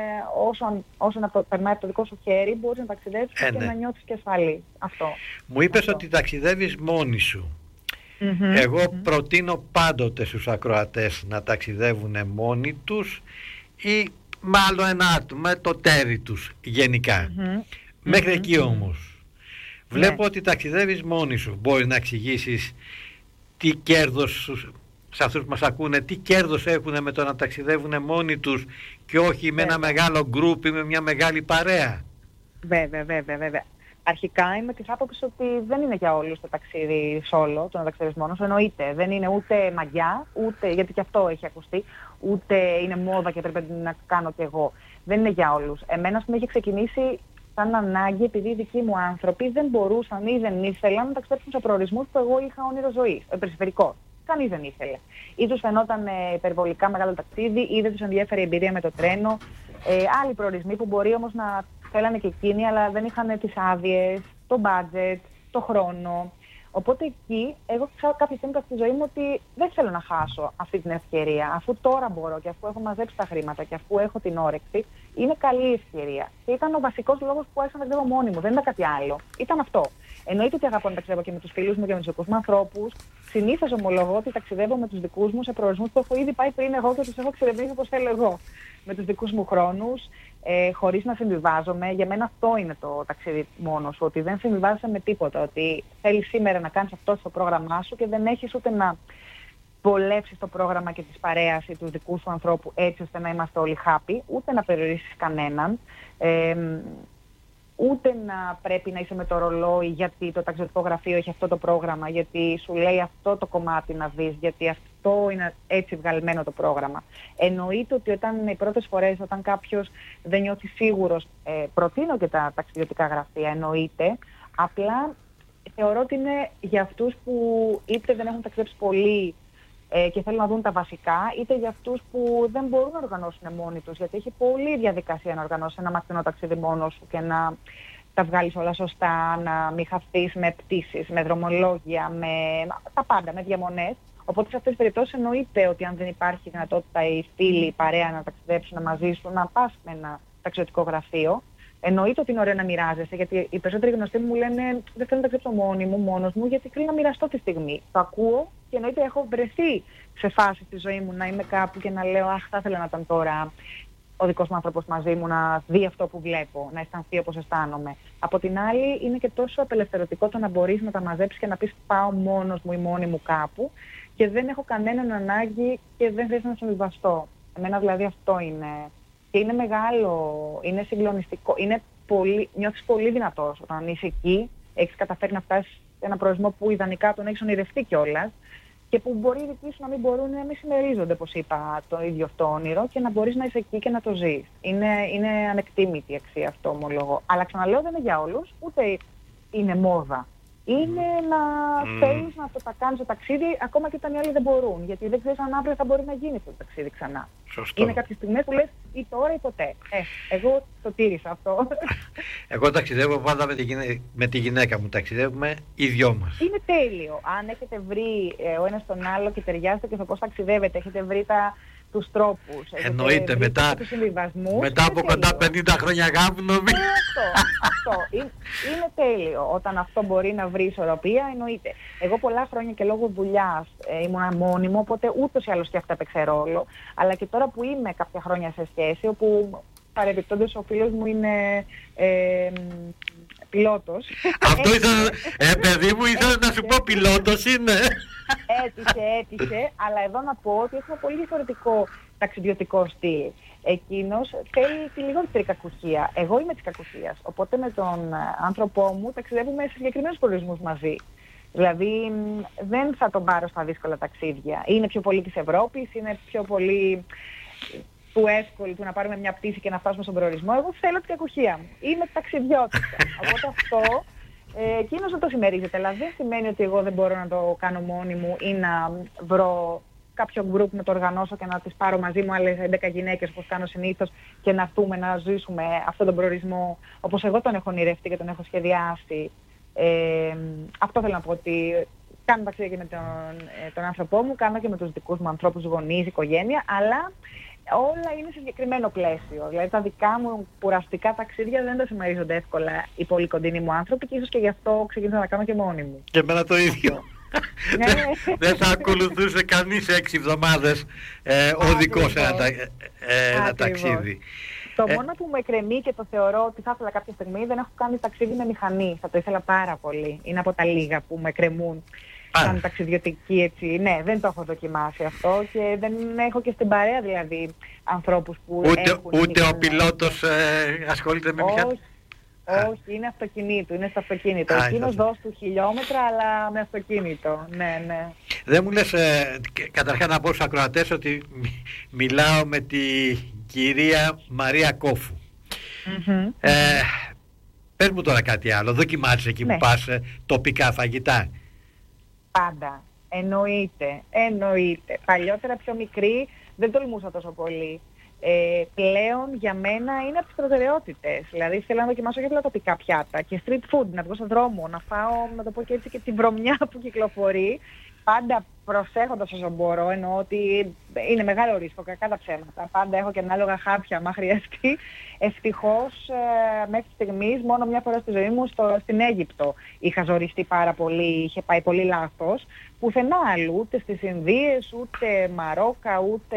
όσο να περνάει από το δικό σου χέρι, μπορείς να ταξιδέψεις και να νιώθεις και ασφαλή. Αυτό. Μου είπες ότι ταξιδεύεις μόνη σου. Εγώ προτείνω πάντοτε στους ακροατές να ταξιδεύουν μόνοι τους ή μάλλον ένα άτομο, με το τέρι τους γενικά. Μέχρι εκεί όμως. Βλέπω ότι ταξιδεύεις μόνη σου. Μπορείς να εξηγήσεις τι κέρδος σε αυτούς που μας ακούνε, τι κέρδος έχουν με το να ταξιδεύουν μόνοι τους και όχι με ένα μεγάλο γκρουπ ή με μια μεγάλη παρέα? Βέβαια. Αρχικά είμαι της άποψης ότι δεν είναι για όλους το ταξίδι solo, το να ταξιδεύεις μόνος, εννοείται. Δεν είναι ούτε μαγιά, ούτε, γιατί και αυτό έχει ακουστεί, ούτε είναι μόδα και πρέπει να κάνω κι εγώ. Δεν είναι για όλους. Εμένα, ας πούμε, είχε ξεκινήσει σαν ανάγκη, επειδή οι δικοί μου άνθρωποι δεν μπορούσαν ή δεν ήθελαν να ταξιδέψουν σε προορισμούς που εγώ είχα όνειρο ζωής, περιφερικό. Κανείς δεν ήθελε. Ή τους φαινόταν υπερβολικά μεγάλο ταξίδι, ή δεν τους ενδιέφερε η εμπειρία με το τρένο. Άλλοι προορισμοί που μπορεί όμως να θέλανε και εκείνοι, αλλά δεν είχαν τις άδειες, το budget, το χρόνο. Οπότε εκεί, εγώ κάποια στιγμή στη ζωή μου ότι δεν θέλω να χάσω αυτή την ευκαιρία. Αφού τώρα μπορώ και αφού έχω μαζέψει τα χρήματα και αφού έχω την όρεξη, είναι καλή ευκαιρία. Και ήταν ο βασικός λόγος που άρχισα να ταξιδεύω μόνη μου. Δεν ήταν κάτι άλλο. Ήταν αυτό. Εννοείται ότι αγαπώ να ταξιδεύω και με τους φίλους μου και με τους δικούς μου ανθρώπους. Συνήθως ομολογώ ότι ταξιδεύω με τους δικούς μου σε προορισμούς που έχω ήδη πάει πριν εγώ και τους έχω εξερευνήσει όπως θέλω εγώ. Με τους δικούς μου χρόνους, χωρίς να συμβιβάζομαι. Για μένα αυτό είναι το ταξίδι μόνο σου, ότι δεν συμβιβάζεσαι με τίποτα. Ότι θέλεις σήμερα να κάνεις αυτό στο πρόγραμμά σου και δεν έχεις ούτε να βολεύσεις το πρόγραμμα και της παρέας ή του δικού σου ανθρώπου έτσι ώστε να είμαστε όλοι happy, ούτε να περιορίσεις κανέναν. Ούτε να πρέπει να είσαι με το ρολόι γιατί το ταξιδιωτικό γραφείο έχει αυτό το πρόγραμμα, γιατί σου λέει αυτό το κομμάτι να δεις, γιατί αυτό είναι έτσι βγαλμένο το πρόγραμμα. Εννοείται ότι όταν οι πρώτες φορές, όταν κάποιος δεν νιώθει σίγουρος, προτείνω και τα ταξιδιωτικά γραφεία, εννοείται. Απλά θεωρώ ότι είναι για αυτούς που είτε δεν έχουν ταξιδέψει πολύ και θέλουν να δουν τα βασικά, είτε για αυτούς που δεν μπορούν να οργανώσουν μόνοι τους, γιατί έχει πολλή διαδικασία να οργανώσεις ένα μαθηνό ταξίδι μόνος σου και να τα βγάλεις όλα σωστά, να μην χαθείς με πτήσεις, με δρομολόγια, με τα πάντα, με διαμονές. Οπότε σε αυτές τις περιπτώσεις εννοείται ότι αν δεν υπάρχει δυνατότητα οι φίλοι, η παρέα να ταξιδέψουν μαζί σου, να πας με ένα ταξιδιωτικό γραφείο. Εννοείται ότι είναι ωραίο να μοιράζεσαι, γιατί οι περισσότεροι γνωστοί μου λένε δεν θέλω να ταξιδέψω μόνη μου, μόνος μου, γιατί θέλω να μοιραστώ τη στιγμή. Το ακούω και εννοείται έχω βρεθεί σε φάση στη ζωή μου να είμαι κάπου και να λέω αχ, θα ήθελα να ήταν τώρα ο δικός μου άνθρωπος μαζί μου, να δει αυτό που βλέπω, να αισθανθεί όπως αισθάνομαι. Από την άλλη, είναι και τόσο απελευθερωτικό το να μπορείς να τα μαζέψεις και να πεις πάω μόνος μου ή μόνη μου κάπου και δεν έχω κανέναν ανάγκη και δεν χρειάζεται να συμβιβαστώ. Εμένα δηλαδή αυτό είναι. Και είναι μεγάλο, είναι συγκλονιστικό, νιώθεις πολύ δυνατός όταν είσαι εκεί, έχεις καταφέρει να φτάσεις σε ένα προορισμό που ιδανικά τον έχεις ονειρευτεί κιόλας και που μπορεί οι δικοί σου να μην μπορούν να μην συμμερίζονται, όπως είπα, το ίδιο αυτό όνειρο και να μπορείς να είσαι εκεί και να το ζεις. Είναι ανεκτήμητη η αξία αυτό, ομολογώ. Αλλά ξαναλέω, δεν είναι για όλους, ούτε είναι μόδα. Είναι να θέλεις να τα κάνεις το ταξίδι ακόμα και όταν οι άλλοι δεν μπορούν. Γιατί δεν ξέρεις αν αύριο θα μπορεί να γίνει αυτό το ταξίδι ξανά. Σωστό. Είναι κάποιες στιγμές που λες ή τώρα ή ποτέ. Εγώ το τήρησα αυτό. Εγώ ταξιδεύω πάντα με τη γυναίκα μου, ταξιδεύουμε οι δυο μας. Είναι τέλειο. Αν έχετε βρει ο ένας τον άλλο και ταιριάζετε και στο πώς ταξιδεύετε, έχετε βρει τους τρόπους. Εννοείται, μετά από κοντά 50 χρόνια γάμου νομίζω. Αυτό. Είναι τέλειο. Όταν αυτό μπορεί να βρει ισορροπία, εννοείται. Εγώ πολλά χρόνια και λόγω δουλειάς ήμουν μόνη μου, οπότε ούτως ή άλλως και αυτά έπαιξε ρόλο. Αλλά και τώρα που είμαι κάποια χρόνια σε σχέση, όπου παρεμπιπτόντως ο φίλος μου είναι πιλότος. Αυτό ήθελα, παιδί μου, ήθελα να σου πω πιλότος είναι. Έτυχε, αλλά εδώ να πω ότι έχουμε πολύ διαφορετικό ταξιδιωτικό στυλ. Εκείνος θέλει τη λιγότερη κακουχία. Εγώ είμαι της κακουχίας. Οπότε με τον άνθρωπό μου ταξιδεύουμε σε συγκεκριμένους προορισμούς μαζί. Δηλαδή δεν θα τον πάρω στα δύσκολα ταξίδια. Είναι πιο πολύ της Ευρώπης, είναι πιο πολύ του εύκολου του να πάρουμε μια πτήση και να φτάσουμε στον προορισμό. Εγώ θέλω την κακουχία μου. Είμαι ταξιδιώτησα. Οπότε αυτό εκείνος δεν το συμμερίζεται. Αλλά δεν σημαίνει ότι εγώ δεν μπορώ να το κάνω μόνη μου ή να βρω κάποιο γκρουπ να το οργανώσω και να τις πάρω μαζί μου άλλες 11 γυναίκες όπως κάνω συνήθως και να έρθουμε να ζήσουμε αυτόν τον προορισμό όπως εγώ τον έχω ονειρευτεί και τον έχω σχεδιάσει. Αυτό θέλω να πω, ότι κάνω ταξίδια και με τον άνθρωπό μου, κάνω και με τους δικούς μου ανθρώπους, γονείς, οικογένεια, αλλά όλα είναι σε συγκεκριμένο πλαίσιο. Δηλαδή τα δικά μου κουραστικά ταξίδια δεν τα συμμερίζονται εύκολα οι πολύ κοντινοί μου άνθρωποι και ίσως και γι' αυτό ξεκίνησα να κάνω και μόνη μου. Και εμένα το ίδιο. Δεν θα ακολουθούσε κανείς 6 εβδομάδες οδικός ένα ταξίδι. Το μόνο που με εκκρεμεί και το θεωρώ ότι θα ήθελα κάποια στιγμή, δεν έχω κάνει ταξίδι με μηχανή. Θα το ήθελα πάρα πολύ. Είναι από τα λίγα που με εκκρεμούν σαν ταξιδιωτική έτσι. Ναι, δεν το έχω δοκιμάσει αυτό και δεν έχω και στην παρέα δηλαδή ανθρώπους που Ούτε ο πιλότος ασχολείται με μηχανή. Όχι, είναι αυτοκίνητο, είναι στο αυτοκίνητο. Εκείνος δώσει του χιλιόμετρα, αλλά με αυτοκίνητο. Ναι. Δεν μου λες, καταρχάς να πω στους ακροατές ότι μιλάω με τη κυρία Μαρία Κόφου. Πες μου τώρα κάτι άλλο, δοκιμάζεις εκεί που πας τοπικά φαγητά? Πάντα, εννοείται. Παλιότερα πιο μικρή δεν τολμούσα τόσο πολύ. Πλέον για μένα είναι από τις προτεραιότητες. Δηλαδή θέλω να δοκιμάσω και τοπικά πιάτα και street food, να βγω στον δρόμο, να φάω, να το πω και έτσι, και τη βρωμιά που κυκλοφορεί. Πάντα προσέχοντας όσο μπορώ, εννοώ ότι είναι μεγάλο ρίσκο, κακά τα ψέματα. Πάντα έχω και ανάλογα χάπια, άμα χρειαστεί. Ευτυχώς μέχρι στιγμής μόνο μια φορά στη ζωή μου στην Αίγυπτο είχα ζοριστεί πάρα πολύ, είχε πάει πολύ λάθος. Πουθενά αλλού, ούτε στις Ινδίες, ούτε Μαρόκα, ούτε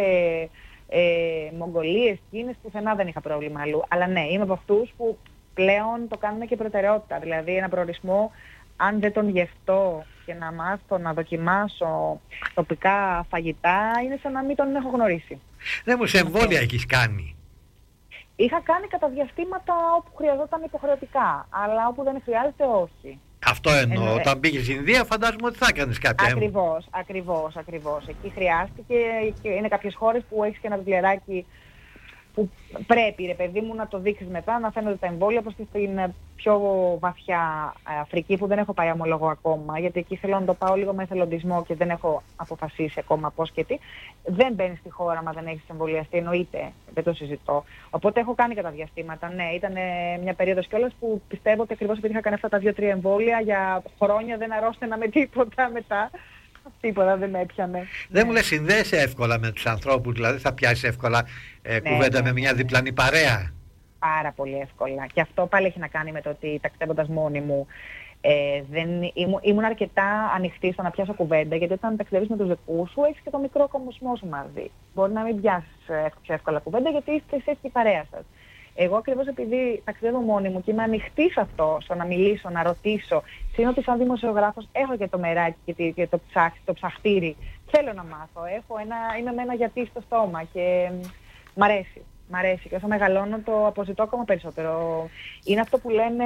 Μογγολίες, Κίνες, πουθενά δεν είχα πρόβλημα αλλού. Αλλά ναι, είμαι από αυτούς που πλέον το κάνουν και προτεραιότητα. Δηλαδή ένα προορισμό, αν δεν τον γευτώ και να μάθω να δοκιμάσω τοπικά φαγητά, είναι σαν να μην τον έχω γνωρίσει. Δεν μου, σε εμβόλια έχεις κάνει? Είχα κάνει κατά διαστήματα όπου χρειαζόταν υποχρεωτικά, αλλά όπου δεν χρειάζεται όχι. Αυτό εννοώ. Όταν πήγες στην Ινδία φαντάζομαι ότι θα έκανες κάποια. Ακριβώς. Εκεί χρειάστηκε και είναι κάποιες χώρες που έχεις και ένα βιβλιαράκι που πρέπει, ρε παιδί μου, να το δείξεις μετά, να φαίνονται τα εμβόλια, όπως και στην πιο βαθιά Αφρική που δεν έχω πάει ομολογώ ακόμα, γιατί εκεί θέλω να το πάω λίγο με εθελοντισμό και δεν έχω αποφασίσει ακόμα πώς και τι. Δεν μπαίνεις στη χώρα μα δεν έχεις εμβολιαστεί, εννοείται, δεν το συζητώ. Οπότε έχω κάνει κατά διαστήματα, ναι, ήταν μια περίοδος κιόλας που πιστεύω ότι ακριβώς επειδή είχα κάνει αυτά τα 2-3 εμβόλια για χρόνια δεν αρρώστηνα με τίποτα μετά. Τίποτα δεν με έπιανε. Δεν μου λες, συνδέεσαι εύκολα με τους ανθρώπους, δηλαδή θα πιάσεις εύκολα κουβέντα με μια διπλανή παρέα? Πάρα πολύ εύκολα. Και αυτό πάλι έχει να κάνει με το ότι ταξιδεύοντας μόνη μου ήμουν αρκετά ανοιχτή στο να πιάσω κουβέντα, γιατί όταν ταξιδεύεις με τους δικούς σου έχεις και το μικρό κομμωσμό σου μαζί. Μπορεί να μην πιάσεις πιο εύκολα κουβέντα γιατί είστε εσείς και η παρέα σας. Εγώ ακριβώς επειδή ταξιδεύω μόνη μου και είμαι ανοιχτή σε αυτό, στο να μιλήσω, να ρωτήσω, είναι ότι σαν δημοσιογράφος έχω και το μεράκι και το ψαχτήρι. Θέλω να μάθω, είμαι με ένα γιατί στο στόμα και μ' αρέσει. Μ' αρέσει και όσο μεγαλώνω το αποζητώ ακόμα περισσότερο. Είναι αυτό που λένε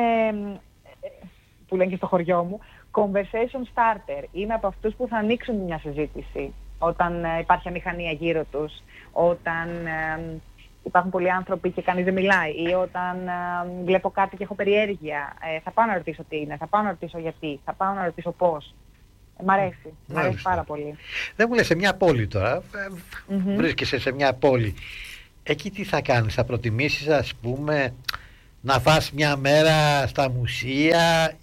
και στο χωριό μου, conversation starter. Είμαι από αυτούς που θα ανοίξουν μια συζήτηση όταν υπάρχει αμηχανία γύρω τους, όταν υπάρχουν πολλοί άνθρωποι και κανείς δεν μιλάει, ή όταν βλέπω κάτι και έχω περιέργεια, θα πάω να ρωτήσω τι είναι, θα πάω να ρωτήσω γιατί, θα πάω να ρωτήσω πώς. Μ' αρέσει. Μ' αρέσει πάρα πολύ. Δεν μου λες, σε μια πόλη τώρα, βρίσκεσαι σε μια πόλη, εκεί τι θα κάνεις, θα προτιμήσεις ας πούμε να φας μια μέρα στα μουσεία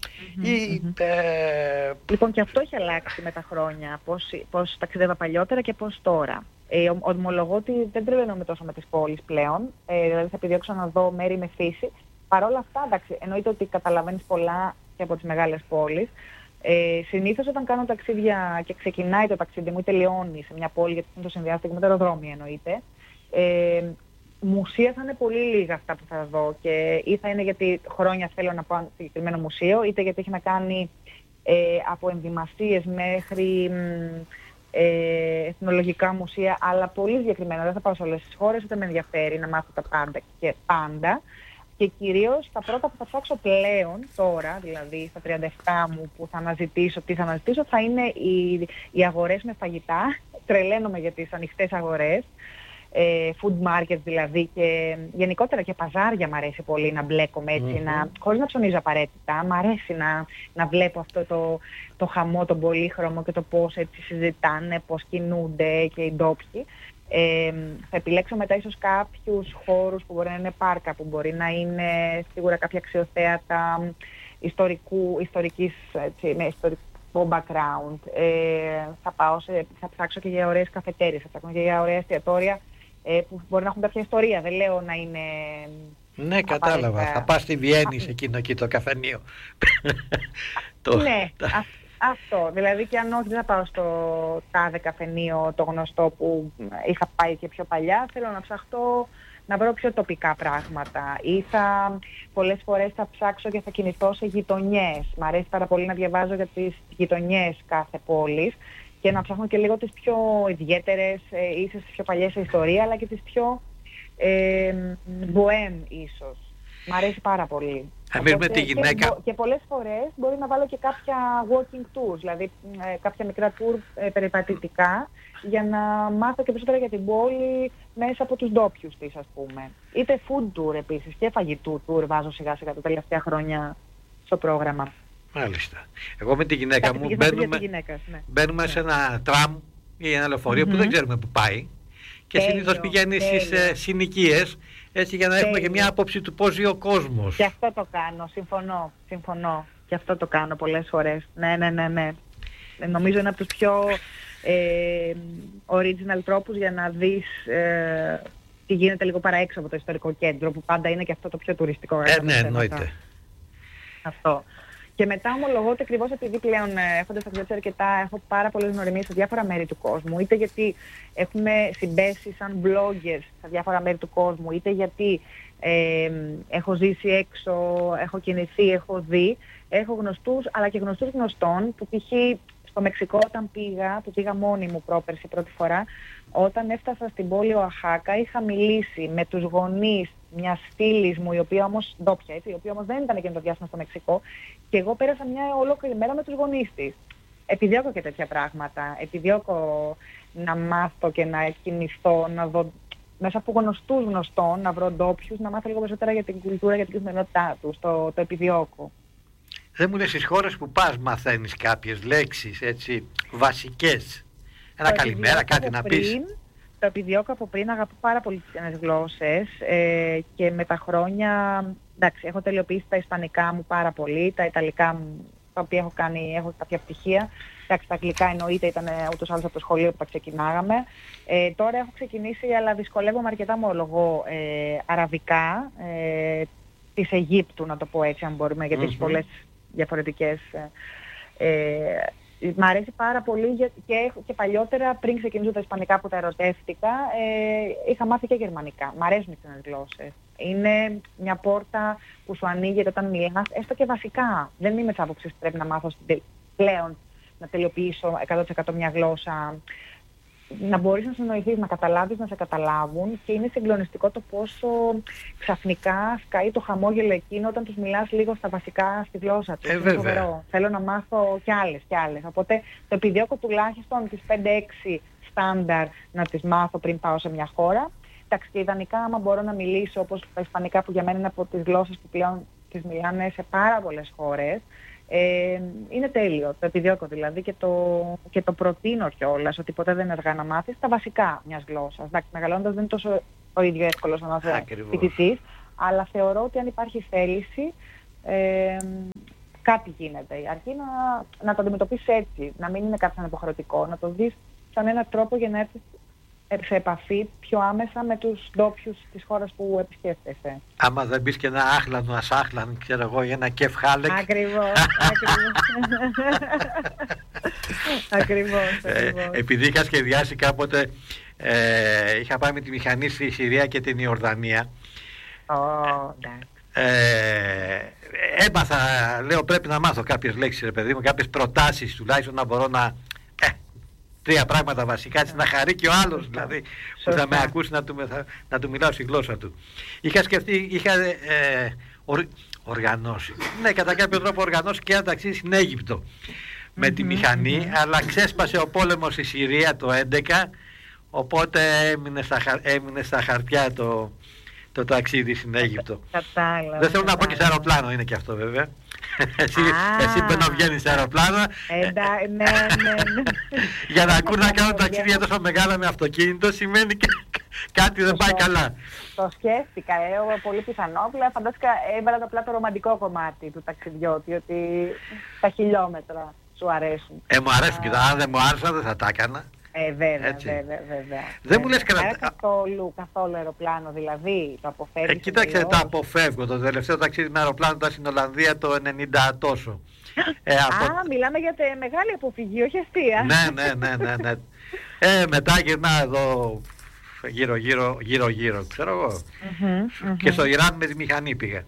Λοιπόν, και αυτό έχει αλλάξει με τα χρόνια, πώς ταξιδεύα παλιότερα και πώς τώρα. Ομολογώ ότι δεν τρελαίνομαι τόσο με τις πόλεις πλέον, δηλαδή θα επιδιώξω να δω μέρη με φύση. Παρ' όλα αυτά, εντάξει, εννοείται ότι καταλαβαίνεις πολλά και από τις μεγάλες πόλεις. Συνήθως όταν κάνω ταξίδια και ξεκινάει το ταξίδι μου ή τελειώνει σε μια πόλη, γιατί το συνδυάζεται και με το αεροδρόμιο εννοείται, μουσεία θα είναι πολύ λίγα αυτά που θα δω, και ή θα είναι γιατί χρόνια θέλω να πάω σε συγκεκριμένο μουσείο, είτε γιατί έχει να κάνει από ενδυμασίες μέχρι εθνολογικά μουσεία, αλλά πολύ συγκεκριμένα. Δεν θα πάω σε όλες τις χώρες, ούτε με ενδιαφέρει να μάθω τα πάντα και πάντα. Και κυρίως τα πρώτα που θα ψάξω πλέον τώρα, δηλαδή στα 37 μου που θα αναζητήσω, θα είναι οι αγορές με φαγητά. Τρελαίνομαι για τις ανοιχτές αγορές, food markets δηλαδή, και γενικότερα και παζάρια μ' αρέσει πολύ να μπλέκομαι έτσι, χωρίς να ψωνίζω απαραίτητα. Μ' αρέσει να βλέπω αυτό το χαμό, τον πολύχρωμο και το πώς έτσι συζητάνε, πώς κινούνται και οι ντόπιοι. Θα επιλέξω μετά ίσως κάποιους χώρους που μπορεί να είναι πάρκα, που μπορεί να είναι σίγουρα κάποια αξιοθέατα ιστορικού background. Θα ψάξω και για ωραίες καφετέριες, θα ψάξω και για ωραία εστιατόρια που μπορεί να έχουν κάποια ιστορία. Δεν λέω να είναι... Ναι, κατάλαβα. Θα πας στη Βιέννη σε εκείνο εκεί το καφενείο. Ναι, αυτό. Δηλαδή και αν όχι δεν θα πάω στο τάδε καφενείο το γνωστό που είχα πάει και πιο παλιά. Θέλω να ψαχτώ να βρω πιο τοπικά πράγματα. Ή πολλές φορές θα ψάξω και θα κινηθώ σε γειτονιές. Μ' αρέσει πάρα πολύ να διαβάζω για τις γειτονιές κάθε πόλης και να ψάχνω και λίγο τις πιο ιδιαίτερες, ίσως τις πιο παλιές σε ιστορία, αλλά και τις πιο μποέμ ίσως. Μ' αρέσει πάρα πολύ. Εμείς με τη γυναίκα... Και πολλές φορές μπορεί να βάλω και κάποια walking tours, δηλαδή κάποια μικρά tour περιπατητικά, για να μάθω και περισσότερα για την πόλη μέσα από τους ντόπιους της, ας πούμε. Είτε food tour επίσης και φαγητού tour βάζω σιγά σιγά τα τελευταία χρόνια στο πρόγραμμα. Μάλιστα. Εγώ με τη γυναίκα μου μπαίνουμε σε ένα τραμ ή ένα λεωφορείο που δεν ξέρουμε που πάει, και συνήθως πηγαίνει στις συνοικίες, έτσι, για να έχουμε και μια άποψη του πώς ζει ο κόσμος. Και αυτό το κάνω, συμφωνώ. Και αυτό το κάνω πολλές φορές. Ναι. Νομίζω είναι από τους πιο original τρόπους για να δεις τι γίνεται λίγο παραέξω από το ιστορικό κέντρο, που πάντα είναι και αυτό το πιο τουριστικό. Ναι, εννοείται. Αυτό. Και μετά ομολογώ ότι ακριβώς επειδή πλέον έχοντας ταξιδέψει αρκετά, έχω πάρα πολλές γνωριμίες σε διάφορα μέρη του κόσμου, είτε γιατί έχουμε συμπέσει σαν bloggers σε διάφορα μέρη του κόσμου, είτε γιατί έχω ζήσει έξω, έχω κινηθεί, έχω δει, έχω γνωστούς αλλά και γνωστούς γνωστών, που π.χ. στο Μεξικό όταν πήγα μόνη μου πρόπερση πρώτη φορά, όταν έφτασα στην πόλη Οαχάκα είχα μιλήσει με τους γονείς μιας φίλης μου, η οποία όμως ντόπια, η οποία όμως δεν ήταν εκείνο το διάστημα στο Μεξικό, και εγώ πέρασα μια ολόκληρη μέρα με τους γονείς της. Επιδιώκω και τέτοια πράγματα. Επιδιώκω να μάθω και να κινηθώ, να δω μέσα από γνωστούς γνωστών, να βρω ντόπιους, να μάθω λίγο περισσότερα για την κουλτούρα, για την καθημερινότητά τους. Το επιδιώκω. Δεν μου λες, στις χώρες που πας μαθαίνεις κάποιες λέξεις, έτσι, βασικές? Ένα καλημέρα, κάτι να πεις? Το επιδιώκω από πριν, αγαπώ πάρα πολύ τις ξένες γλώσσες, και με τα χρόνια, εντάξει, έχω τελειοποιήσει τα ισπανικά μου πάρα πολύ, τα ιταλικά μου, τα οποία έχω κάποια πτυχία. Εντάξει, τα αγγλικά εννοείται, ήταν ούτως άλλως από το σχολείο που τα ξεκινάγαμε. Τώρα έχω ξεκινήσει, αλλά δυσκολεύομαι αρκετά, ομολογώ, αραβικά, της Αιγύπτου, να το πω έτσι, αν μπορούμε, γιατί έχει πολλές διαφορετικές... Μ' αρέσει πάρα πολύ και παλιότερα, πριν ξεκινήσω τα ισπανικά που τα ερωτεύτηκα, είχα μάθει και γερμανικά. Μ' αρέσουν οι ξένες γλώσσες. Είναι μια πόρτα που σου ανοίγεται όταν μιλάς, έστω και βασικά. Δεν είμαι της άποψης που πρέπει να μάθω πλέον να τελειοποιήσω 100% μια γλώσσα. Να μπορείς να συνοηθείς, να καταλάβεις, να σε καταλάβουν, και είναι συγκλονιστικό το πόσο ξαφνικά σκάει το χαμόγελο εκείνο όταν τους μιλάς λίγο στα βασικά στη γλώσσα τους. Είναι φοβερό. Θέλω να μάθω κι άλλες. Οπότε το επιδιώκω τουλάχιστον τις 5-6 στάνταρ να τις μάθω πριν πάω σε μια χώρα. Εντάξει, και ιδανικά άμα μπορώ να μιλήσω όπως τα ισπανικά, που για μένα είναι από τις γλώσσες που πλέον τις μιλάνε σε πάρα πολλές χώρες, είναι τέλειο. Το επιδιώκω δηλαδή και το προτείνω κιόλας, ότι ποτέ δεν είναι αργά να μάθεις τα βασικά μιας γλώσσας. Εντάξει, μεγαλώντας δεν είναι τόσο το ίδιο εύκολο σαν ένας φοιτητής, αλλά θεωρώ ότι αν υπάρχει θέληση, κάτι γίνεται. Αρκεί να το αντιμετωπίσεις έτσι, να μην είναι κάτι σαν υποχρεωτικό, να το δεις σαν έναν τρόπο για να έρθεις σε επαφή πιο άμεσα με τους ντόπιους της χώρας που επισκέφτεσαι. Άμα δεν μπεις και ένα άχλανο, ασάχλαν, ξέρω εγώ, ή ένα κεφχάλεκ. Ακριβώς. Ακριβώς. Επειδή είχα σχεδιάσει κάποτε, είχα πάει με τη μηχανή στη Συρία και την Ιορδανία. Έμαθα, λέω πρέπει να μάθω κάποιες λέξεις, ρε παιδί μου, κάποιες προτάσεις τουλάχιστον να μπορώ να... 3 πράγματα βασικά, έτσι να χαρεί και ο άλλος δηλαδή που θα με ακούσει να του μιλάω στη γλώσσα του. Είχα σκεφτεί, είχα οργανώσει, ναι, κατά κάποιο τρόπο οργανώσει και ένα ταξίδι στην Αίγυπτο με τη μηχανή, αλλά ξέσπασε ο πόλεμος στη Συρία το 2011, οπότε έμεινε στα χαρτιά το ταξίδι στην Αίγυπτο. Κατάλαβα. Δεν θέλω να πω και σε αεροπλάνο, είναι και αυτό βέβαια. Εσύ βγαίνεις σε αεροπλάνο. Ναι. Για να ακούω να κάνω ταξίδια τόσο μεγάλα με αυτοκίνητο σημαίνει κάτι δεν πάει καλά. Το σκέφτηκα, πολύ πιθανό. Φαντάστηκα, έβαλα απλά το ρομαντικό κομμάτι του ταξιδιώτη, ότι τα χιλιόμετρα σου αρέσουν. Μου αρέσουν και αν δεν μου άρεσαν δεν θα τα έκανα. Βέβαια. Δεν μου λες καθόλου αεροπλάνο, δηλαδή το αποφεύγεις? Κοίταξε, το αποφεύγω. Το τελευταίο ταξίδι με αεροπλάνο ήταν στην Ολλανδία το 90 τόσο. Μιλάμε για μεγάλη αποφυγή, όχι αστεία. Ναι. Μετά γυρνά εδώ γύρω, ξέρω εγώ. Και στο Ιράν με τη μηχανή πήγα.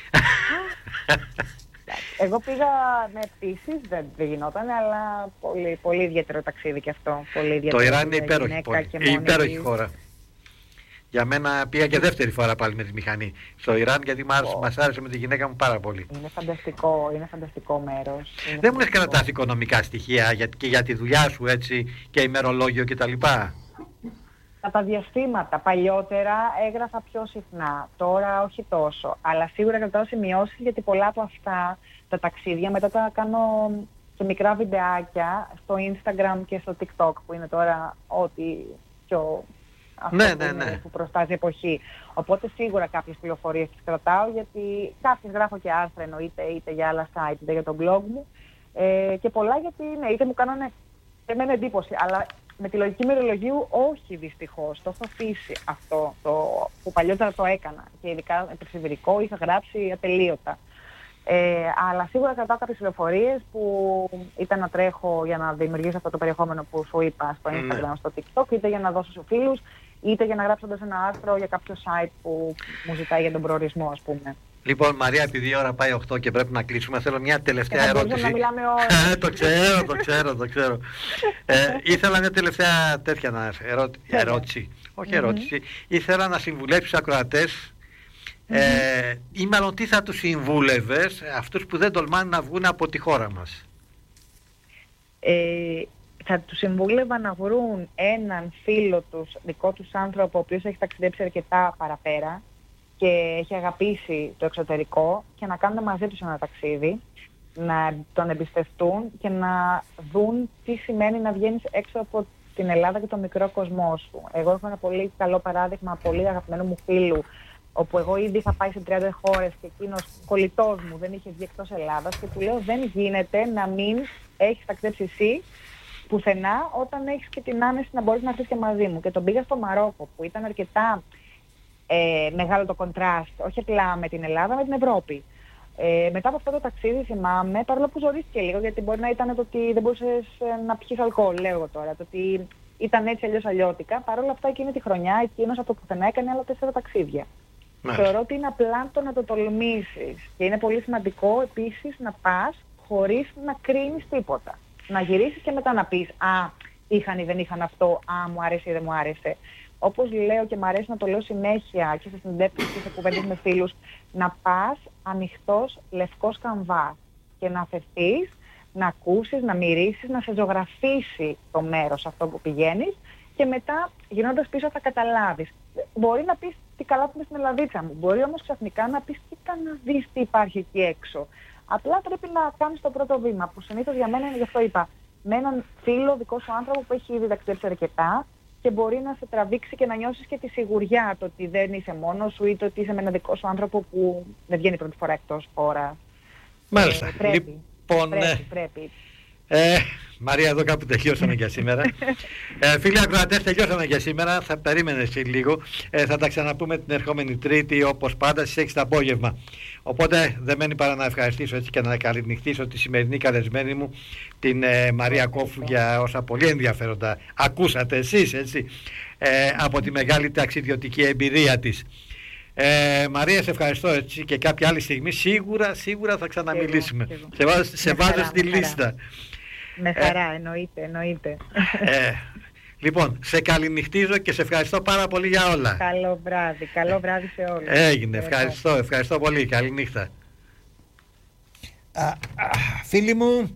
Εγώ πήγα με πτήσεις, δεν γινόταν, αλλά πολύ ιδιαίτερο ταξίδι και αυτό. Το Ιράν είναι υπέροχη χώρα. Για μένα πήγα και δεύτερη φορά πάλι με τη μηχανή στο Ιράν, γιατί μας άρεσε με τη γυναίκα μου πάρα πολύ. Είναι φανταστικό μέρος. Δεν μου λες κρατάς οικονομικά στοιχεία και για τη δουλειά σου, έτσι, και ημερολόγιο κτλ? Τα διαστήματα. Παλιότερα έγραφα πιο συχνά, τώρα όχι τόσο. Αλλά σίγουρα κρατάω σημειώσεις, γιατί πολλά από αυτά τα ταξίδια μετά τα κάνω σε μικρά βιντεάκια στο Instagram και στο TikTok, που είναι τώρα ό,τι πιο που προστάζει η εποχή. Οπότε σίγουρα κάποιες πληροφορίες τις κρατάω, γιατί κάποιες γράφω και άρθρα, εννοείται, είτε για άλλα site είτε για τον blog μου. Και πολλά γιατί είτε μου κάνανε εμένα εντύπωση, αλλά με τη λογική ημερολογίου όχι δυστυχώς. Το έχω αφήσει αυτό που παλιότερα το έκανα, και ειδικά με περσιβηρικό είχα γράψει ατελείωτα. Αλλά σίγουρα κρατάω κάποιες πληροφορίες που ήταν να τρέχω για να δημιουργήσω αυτό το περιεχόμενο που σου είπα στο Instagram, στο TikTok, είτε για να δώσω σε φίλους, είτε για να γράψω ένα άρθρο για κάποιο site που μου ζητάει για τον προορισμό, ας πούμε. Λοιπόν, Μαρία, επειδή η ώρα πάει 8 και πρέπει να κλείσουμε, θέλω μια τελευταία ερώτηση. Να μιλάμε ώρες. Το ξέρω. Ήθελα μια τελευταία τέτοια ερώτηση. Όχι ερώτηση. Ήθελα να συμβουλέψεις ακροατές, ή μάλλον τι θα τους συμβούλευες αυτούς που δεν τολμάνε να βγουν από τη χώρα μας? Θα τους συμβούλευα να βρουν έναν φίλο τους, δικό τους άνθρωπο, ο οποίος έχει ταξιδέψει αρκετά παραπέρα και έχει αγαπήσει το εξωτερικό, και να κάνουν μαζί τους ένα ταξίδι, να τον εμπιστευτούν και να δουν τι σημαίνει να βγαίνεις έξω από την Ελλάδα και το μικρό κοσμό σου. Εγώ έχω ένα πολύ καλό παράδειγμα πολύ αγαπημένου μου φίλου, όπου εγώ ήδη είχα πάει σε 30 χώρες και εκείνος κολλητός μου δεν είχε βγει εκτός Ελλάδας, και του λέω δεν γίνεται να μην έχεις ταξιδέψει εσύ πουθενά όταν έχεις και την άνεση να μπορείς να έρθεις και μαζί μου. Και τον πήγα στο Μαρόκο, που ήταν αρκετά μεγάλο το κοντράστ, όχι απλά με την Ελλάδα, με την Ευρώπη. Μετά από αυτό το ταξίδι θυμάμαι, παρόλο που ζορίστηκε λίγο, γιατί μπορεί να ήταν το ότι δεν μπορούσες να πιεις αλκοόλ, λέω εγώ τώρα, το ότι ήταν έτσι αλλιώς αλλιώτικα, παρόλα αυτά εκείνη τη χρονιά εκείνος από το πουθενά έκανε άλλα 4 ταξίδια. Θεωρώ ότι είναι απλά το να το τολμήσεις, και είναι πολύ σημαντικό επίσης να πας χωρίς να κρίνεις τίποτα. Να γυρίσεις και μετά να πεις είχαν ή δεν είχαν αυτό, μου άρεσε ή δεν μου άρεσε. Όπως λέω και μου αρέσει να το λέω συνέχεια και σε συνεντεύξεις και σε κουβέντες με φίλους, να πας ανοιχτός λευκός καμβάς και να αφαιθείς, να ακούσεις, να μυρίσεις, να σε ζωγραφίσει το μέρος αυτό που πηγαίνεις, και μετά γυρνώντας πίσω θα καταλάβεις. Μπορεί να πεις τι καλά που είμαι στην Ελλαδίτσα μου, μπορεί όμως ξαφνικά να πεις κοίτα να δεις τι υπάρχει εκεί έξω. Απλά πρέπει να κάνεις το πρώτο βήμα, που συνήθως για μένα είναι, γι' αυτό είπα, με έναν φίλο δικό σου άνθρωπο που έχει ήδη ταξιδέψει αρκετά, και μπορεί να σε τραβήξει και να νιώσεις και τη σιγουριά το ότι δεν είσαι μόνος σου ή το ότι είσαι με ένα δικό σου άνθρωπο που δεν βγαίνει πρώτη φορά εκτός χώρας. Μάλιστα. Πρέπει. Μαρία, εδώ κάπου τελειώσαμε για σήμερα. Φίλοι ακροατές, τελειώσαμε για σήμερα. Θα περίμενες λίγο. Θα τα ξαναπούμε την ερχόμενη Τρίτη, όπως πάντα, στις 6 το απόγευμα. Οπότε δεν μένει παρά να ευχαριστήσω έτσι και να καληνυχτήσω τη σημερινή καλεσμένη μου, την Μαρία Κόφου, για όσα πολύ ενδιαφέροντα ακούσατε εσείς, έτσι, από τη μεγάλη ταξιδιωτική εμπειρία της. Μαρία, σε ευχαριστώ, έτσι, και κάποια άλλη στιγμή σίγουρα θα ξαναμιλήσουμε. Σε βάζω στη λίστα. Με χαρά, εννοείται. Λοιπόν, σε καληνυχτίζω και σε ευχαριστώ πάρα πολύ για όλα. Καλό βράδυ σε όλους. Έγινε, ευχαριστώ πολύ. Καληνύχτα. Φίλοι μου,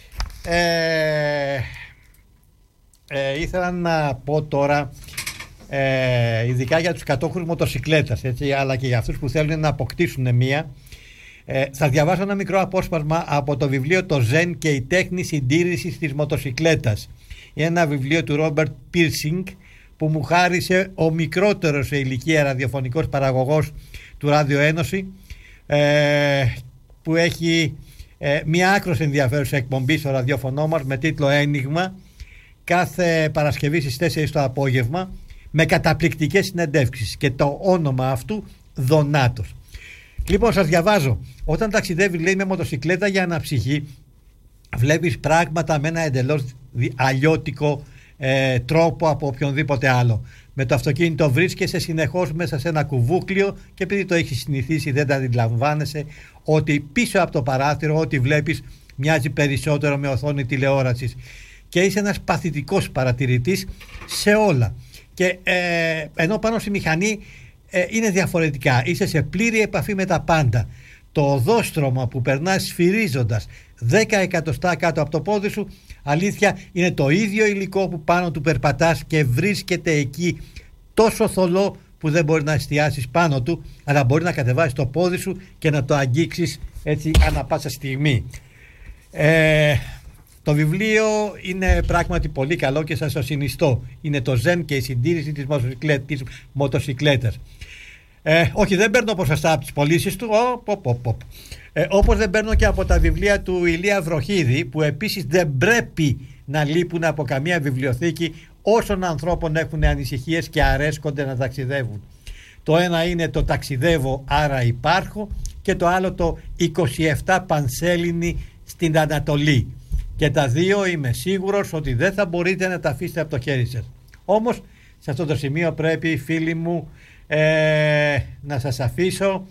ήθελα να πω τώρα, ειδικά για τους κατόχους μοτοσικλέτας, έτσι, αλλά και για αυτούς που θέλουν να αποκτήσουν μία, θα διαβάσω ένα μικρό απόσπασμα από το βιβλίο «Το Ζεν και η τέχνη συντήρησης της μοτοσικλέτας». Είναι ένα βιβλίο του Ρόμπερτ Πίρσινγκ που μου χάρισε ο μικρότερος σε ηλικία ραδιοφωνικός παραγωγός του Ράδιο Ένωση, που έχει μια άκρως ενδιαφέρουσα εκπομπή στο ραδιόφωνο μας με τίτλο «Ένιγμα», κάθε Παρασκευή στις 4 το απόγευμα, με καταπληκτικές συνεντεύξεις, και το όνομα αυτού Δονάτος. Λοιπόν, σας διαβάζω. Όταν ταξιδεύει, λέει, με μοτοσικλέτα για αναψυχή, βλέπεις πράγματα με ένα εντελώς αλλιώτικο τρόπο από οποιονδήποτε άλλο. Με το αυτοκίνητο βρίσκεσαι συνεχώς μέσα σε ένα κουβούκλιο και επειδή το έχεις συνηθίσει δεν τα αντιλαμβάνεσαι ότι πίσω από το παράθυρο ό,τι βλέπεις μοιάζει περισσότερο με οθόνη τηλεόρασης και είσαι ένας παθητικός παρατηρητής σε όλα. Και ενώ πάνω στη μηχανή είναι διαφορετικά, είσαι σε πλήρη επαφή με τα πάντα. Το οδόστρωμα που περνάς σφυρίζοντας 10 εκατοστά κάτω από το πόδι σου, αλήθεια, είναι το ίδιο υλικό που πάνω του περπατάς και βρίσκεται εκεί τόσο θολό που δεν μπορεί να εστιάσεις πάνω του, αλλά μπορεί να κατεβάσεις το πόδι σου και να το αγγίξεις έτσι ανά πάσα στιγμή. Το βιβλίο είναι πράγματι πολύ καλό και σας το συνιστώ. Είναι το Ζεν και η συντήρηση της μοτοσικλέτας. Όχι, δεν παίρνω ποσοστά από τις πωλήσεις του, όπως δεν παίρνω και από τα βιβλία του Ηλία Βροχίδη, που επίσης δεν πρέπει να λείπουν από καμία βιβλιοθήκη όσων ανθρώπων έχουν ανησυχίες και αρέσκονται να ταξιδεύουν. Το ένα είναι το «Ταξιδεύω, άρα υπάρχω» και το άλλο το «27 πανσέλινοι στην Ανατολή». Και τα δύο είμαι σίγουρος ότι δεν θα μπορείτε να τα αφήσετε από το χέρι σας. Όμως σε αυτό το σημείο πρέπει, φίλοι μου, να σας αφήσω,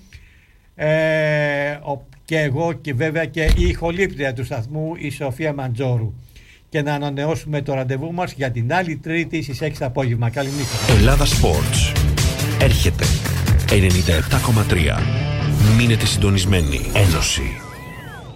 και εγώ και βέβαια και η ηχολήπτρια του σταθμού, η Σοφία Μαντζόρου, και να ανανεώσουμε το ραντεβού μας για την άλλη Τρίτη στις 6 το απόγευμα. Καληνύχτα. Ελλάδα Sports έρχεται 97,3. Μείνετε συντονισμένοι. Ένωση.